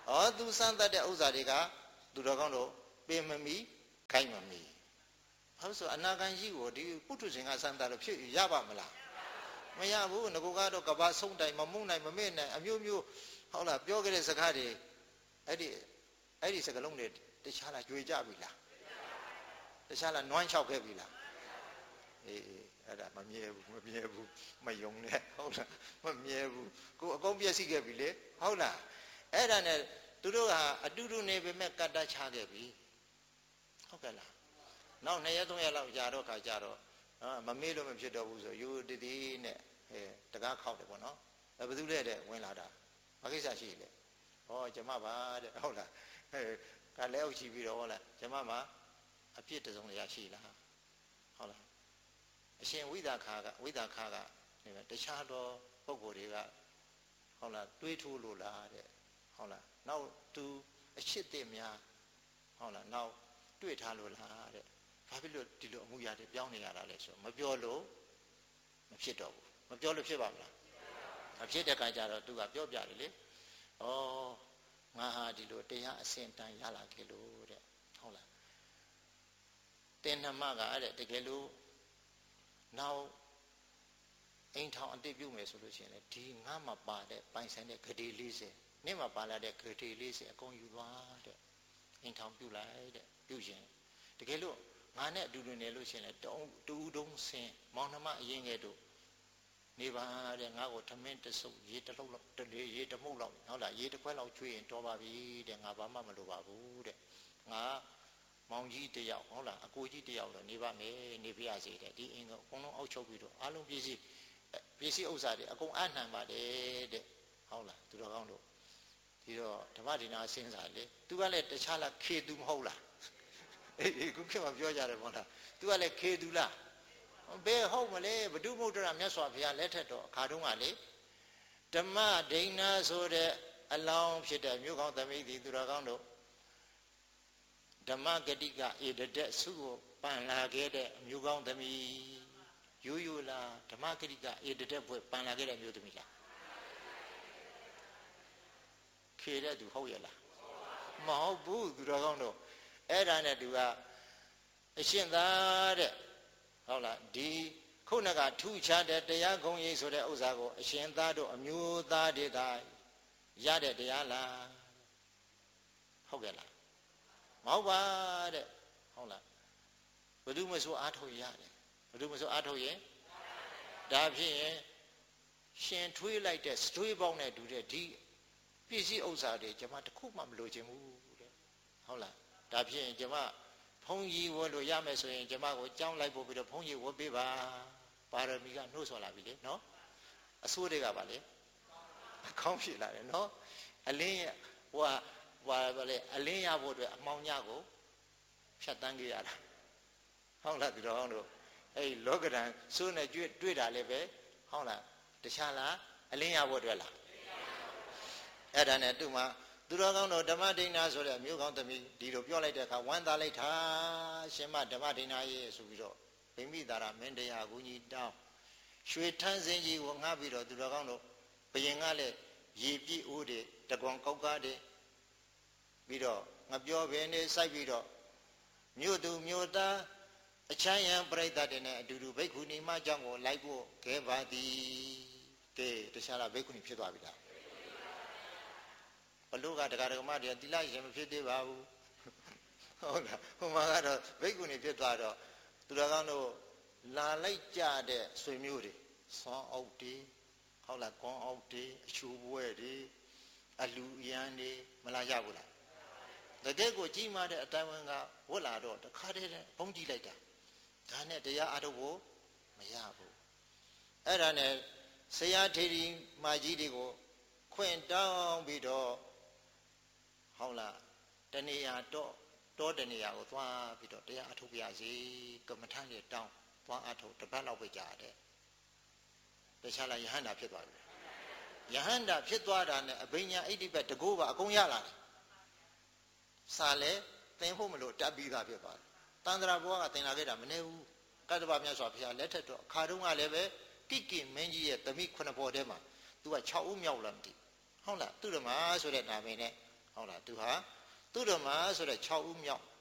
သူစမ်းတတ်တဲ့ဥစ္စာတွေကသူတော်ကောင်းတို့ပင်မမီခိုင်းမမီဟုတ်ဆိုအနာဂံကြီးကိုဒီပုထုဇဉ်ကစမ်းတတ်လို့ဖြစ်ရပါမလားမရဘူးငကိုကတော့ကဘာဆုံးတိုင်မမုန်းနိုင်မမေ့နိုင်အမျိုးမျိုးဟုတ်လားပြောခဲ့တဲ့စကားတွေအဲ့ဒီစကားလုံးတွေတခြားလားကြွေကြပြီလားတခြားလားနွမ်းလျှောက်ခဲ့ပြီလားအေးအဲ့ဒါမမြဲဘူးမယုံနဲ့ဟုတ်လားမမြဲဘူးကိုအကုန်ပြည့်စည်ခဲ့ပြီလေဟုတ်လားအဲ့ဒါနဲ့သူတို့ကအတူတူနေပေမဲ့ကတ္တချခဲ့ပြီဟုတ်ကဲ့လားနောက်2ရက်3ရက်လောက်ကြာတော့ခါကြတော့မမေ့လို့မဖြစ်တော့ဘူးဆိုယူတည်တည်နဲ့တကားခောက်တယ်ပေါ့နော်ဘယ်သူလဲတဲ့ဝင်လာတာမကိစ္စရှိလေဟောကျမပါတဲ့ဟုတ်လားကလည်းအုပ်ရှိပြီးတော့ဟုတ်လားကျမမှာအပြစ်တစုံတရာရှိလားဟုတ်လားအရှင်ဝိသခာကနေတခြားသောပုဂ္ဂိုလ်တွေကဟုတ်လားတွေးထိုးလို့လားတဲ့ဟုတ်လားနောက်သူအချစ်တဲ့များဟုတ်လားနောက်တွေ့ထားလို့လားတဲ့ဘာဖြစ်လို့ဒီလိုအမှုရတယ်ပြောင်းနေရတာလဲဆိုမပြောလို့မဖြစ်တော့ဘူးမပြောလို့ဖြစ်ပါမလားမဖြစ်တဲ့ခါကျတော့သူကပြောပြတယ်လေဩငါဟာဒီလိုတရားအစဉ်တန်ရလာခဲ့လို့တဲ့ဟုတ်လားတင်နှမကအဲ့တကယ်လို့နောက်အိမ်ထောင်အတိတ်ပြုမယ်ဆိုလို့ရှိရင်လေဒီငါမှပါတဲ့ပိုင်ဆိုင်တဲ့ဂတိ40နေ့မှပါလာတဲ့ဂတိ40အကုန်ယူသွားတဲ့အိမ်ထောင်ပြုလိုက်တဲ့ပြုရှင်တကယ်လို့ငါနဲ့အတူတူနေလို့ရှိရင်လေတူတုံးဆင်းမောင်နှမအရင်ကဲ့သို့နေပါတဲ့ငါ့ကိုထမင်းတစုပ်ရေတလုံးလောက်တလေရေတမုတ်လောက်ဟုတ်လားရေတစ်ခွက်လောက်ကျွေးရင်တော်ပါပြီတဲ့ငါဘာမှမလိုပါဘူးတဲ့ငါမောင်ကြီးတယောက်ဟုတ်လားအကိုကြီးတယောက်တော့နေပါမယ်နေပြရစေတဲ့ဒီအင်းကိုအကုန်လုံးအောက်ချုပ်ပြီးတော့အားလုံးပစ္စည်းဥစ္စာတွေအကုန်အနှံပါတယ်တဲ့ဟုတ်လားသူတော်ကောင်းတို့ဒီတော့ဓမ္မဒေနာစဉ်းစားလေသူကလည်းတခြားလားခေသူမဟုတ်လားအေးခုခေတ်မှာပြောကြတယ်မဟုတ်လားသူကလည်းခေသူလားဘယ်ဟုတ်မလဲဘဒုမုဒ္ဒရာမြတ်စွာဘုရားလက်ထက်တော့အခါတုန်းကလေဓမ္မဒိနာဆိုတဲ့အလောင်းဖြစ်တဲ့မြို့ကောင်းသမိသည်သူတော်ကောင်းတို့ဓမ္မဂတိကဧတတက်စုကိုပန်လာခဲ့တဲ့အမျိုးကောင်းသမီးရိုးရိုးလားဓမ္မဂတိကဧတတက်ဘွဲ့ပန်လာခဲ့တဲ့အမျိုးသမီးလားခေတဲ့သူဟုတ်ရဲ့လားမဟုတ်ဘူးသူတော်ကောင်းတို့အဲ့ဒါနဲ့သူကအရှင်သာတဲ့ဟုတ်လားဒီခုနကထူးခြားတဲ့တရားဂုဏ်ကြီးဆိုတဲ့ဥစ္စာကိုအရှင်သားတို့အမျိုးသားတွေကရတဲ့တရားလားဟုတ်ကဲ့လားမဟုတ်ပါတဲ့ဟုတ်လားဘယ်သူမှဆိုအားထုတ်ရတယ်ဘယ်သူမှဆိုအားထုတ်ရင်ဒါဖြစ်ရင်ရှင်ထွေးလိုက်တဲ့စထွေးပေါင်းနဲ့တူတဲ့ဒီပစ္စည်းဥစ္စာတွေကျွန်မတခုမှမလိုချင်ဘူးတဲ့ဟုတ်လားဒါဖြစ်ရင်ကျွန်မဘုန်းကြီးဝတ်လို့ရမယ်ဆိုရင်ကျွန်မကိုကြောင်းလိုက်ပို့ပြီးတော့ဘုန်းကြီးဝတ်ပေးပါပါရမီကနှိုးဆော်လာပြီလေနော်အစိုးတွေကပါလေခေါင်းဖြေလာတယ်နော်အလင်းဟိုဘာလဲအလင်းရဖို့အတွက်အမောင်ညကိုဖြတ်တန်းခဲ့ရတာဟုတ်လားဒီတော့တို့အဲ့လောကဓာတ်စိုးနဲ့တွေ့တာလည်းပဲဟုတ်လားတခြားလားအလင်းရဖို့အတွက်လားအဲ့ဒါနဲ့သူ့မှာသူတော်ကောင်းတို့ဓမ္မဒိဏဆိုတဲ့အမျိုးကောင်းသမီးဒီလိုပြောလိုက်တဲ့အခါဝမ်းသာလိုက်တာရှင်မဓမ္မဒိဏရဲ့ဆိုပြီးတော့ဗိမိသာရမင်းတရားကူကြီးတောင်းရွှေထန်းစင်းကြီးကိုငှားပြီးတော့သူတော်ကောင်းတို့ဘယင်ကလည်းရေပြည့်ဦးတွေတကွန်ကောက်ကားတွေပြီးတော့ငပြောပင်နေစိုက်ပြီးတော့မြို့သူမြို့သားအချမ်းရံပြိဿတွေနဲ့အတူတူဘိက္ခုနီမเจ้าကိုလိုက်ဖို့ခဲပါသည်ကဲတခြားလားဘိက္ခုနီဖြစ်သွားပြီလားဘလို့ကတရားဓမ္မတွေသီလရှင်မဖြစ်သေးပါဘူးဟုတ်လားဟိုမှာကတော့ဘိက္ခုနီဖြစ်သွားတော့သူတော်ကောင်းတို့လာလိုက်ကြတဲ့ဆွေမျိုးတွေဆွမ်းအောက်တွေဟုတ်လားကွန်အောက်တွေအချိုးပွဲတွေအလူရန်တွေမလာရဘူးလားတကယ်ကိုကြီးမားတဲ့အတိုင်းဝန်ကဝတ်လာတော့တခါတည်းဘုံကြည့်လိုက်တာဒါနဲ့တရားအားထုတ်ဖို့မရဘူးအဲ့ဒါနဲ့ဆရာထေရီမာကြီးတွေကိုခွင့်တောင်းပြီးတော့ဟုတ်လားတဏှာတောတဏှာကိုသွားပြီးတော့တရားအထုတ်ပြရစီကမ္မထမ်းတွေတောင်းသွားအထုတ်တစ်ပတ်လောက်ပဲကြာတယ်တခြားလားယဟန္တာဖြစ်သွားပြီယဟန္တာဖြစ်သွားတာနဲ့အဘိညာဣတိပတ်တကိုးပါအကုန်ရလာတယ်စာလဲသင်ဖို့မလို့တက်ပြီးသားဖြစ်သွားတယ်တန္တရာဘုရားကသင်လာခဲ့တာမနေဘူးကတ္တဗမြတ်စွာဘုရားလက်ထက်တော့အခါတုန်းကလည်းပဲကိကိမင်းကြီးရဲ့သမီး9ဖော်ထဲမှာသူက6ဦးမြောက်လာမသိဟုတ်လားသူဓမ္မဆိုတဲ့နာမည်နဲ့ဟဟုတ်လားသူဟာသူတော်မဆိုတဲ့6ဦးမြောက်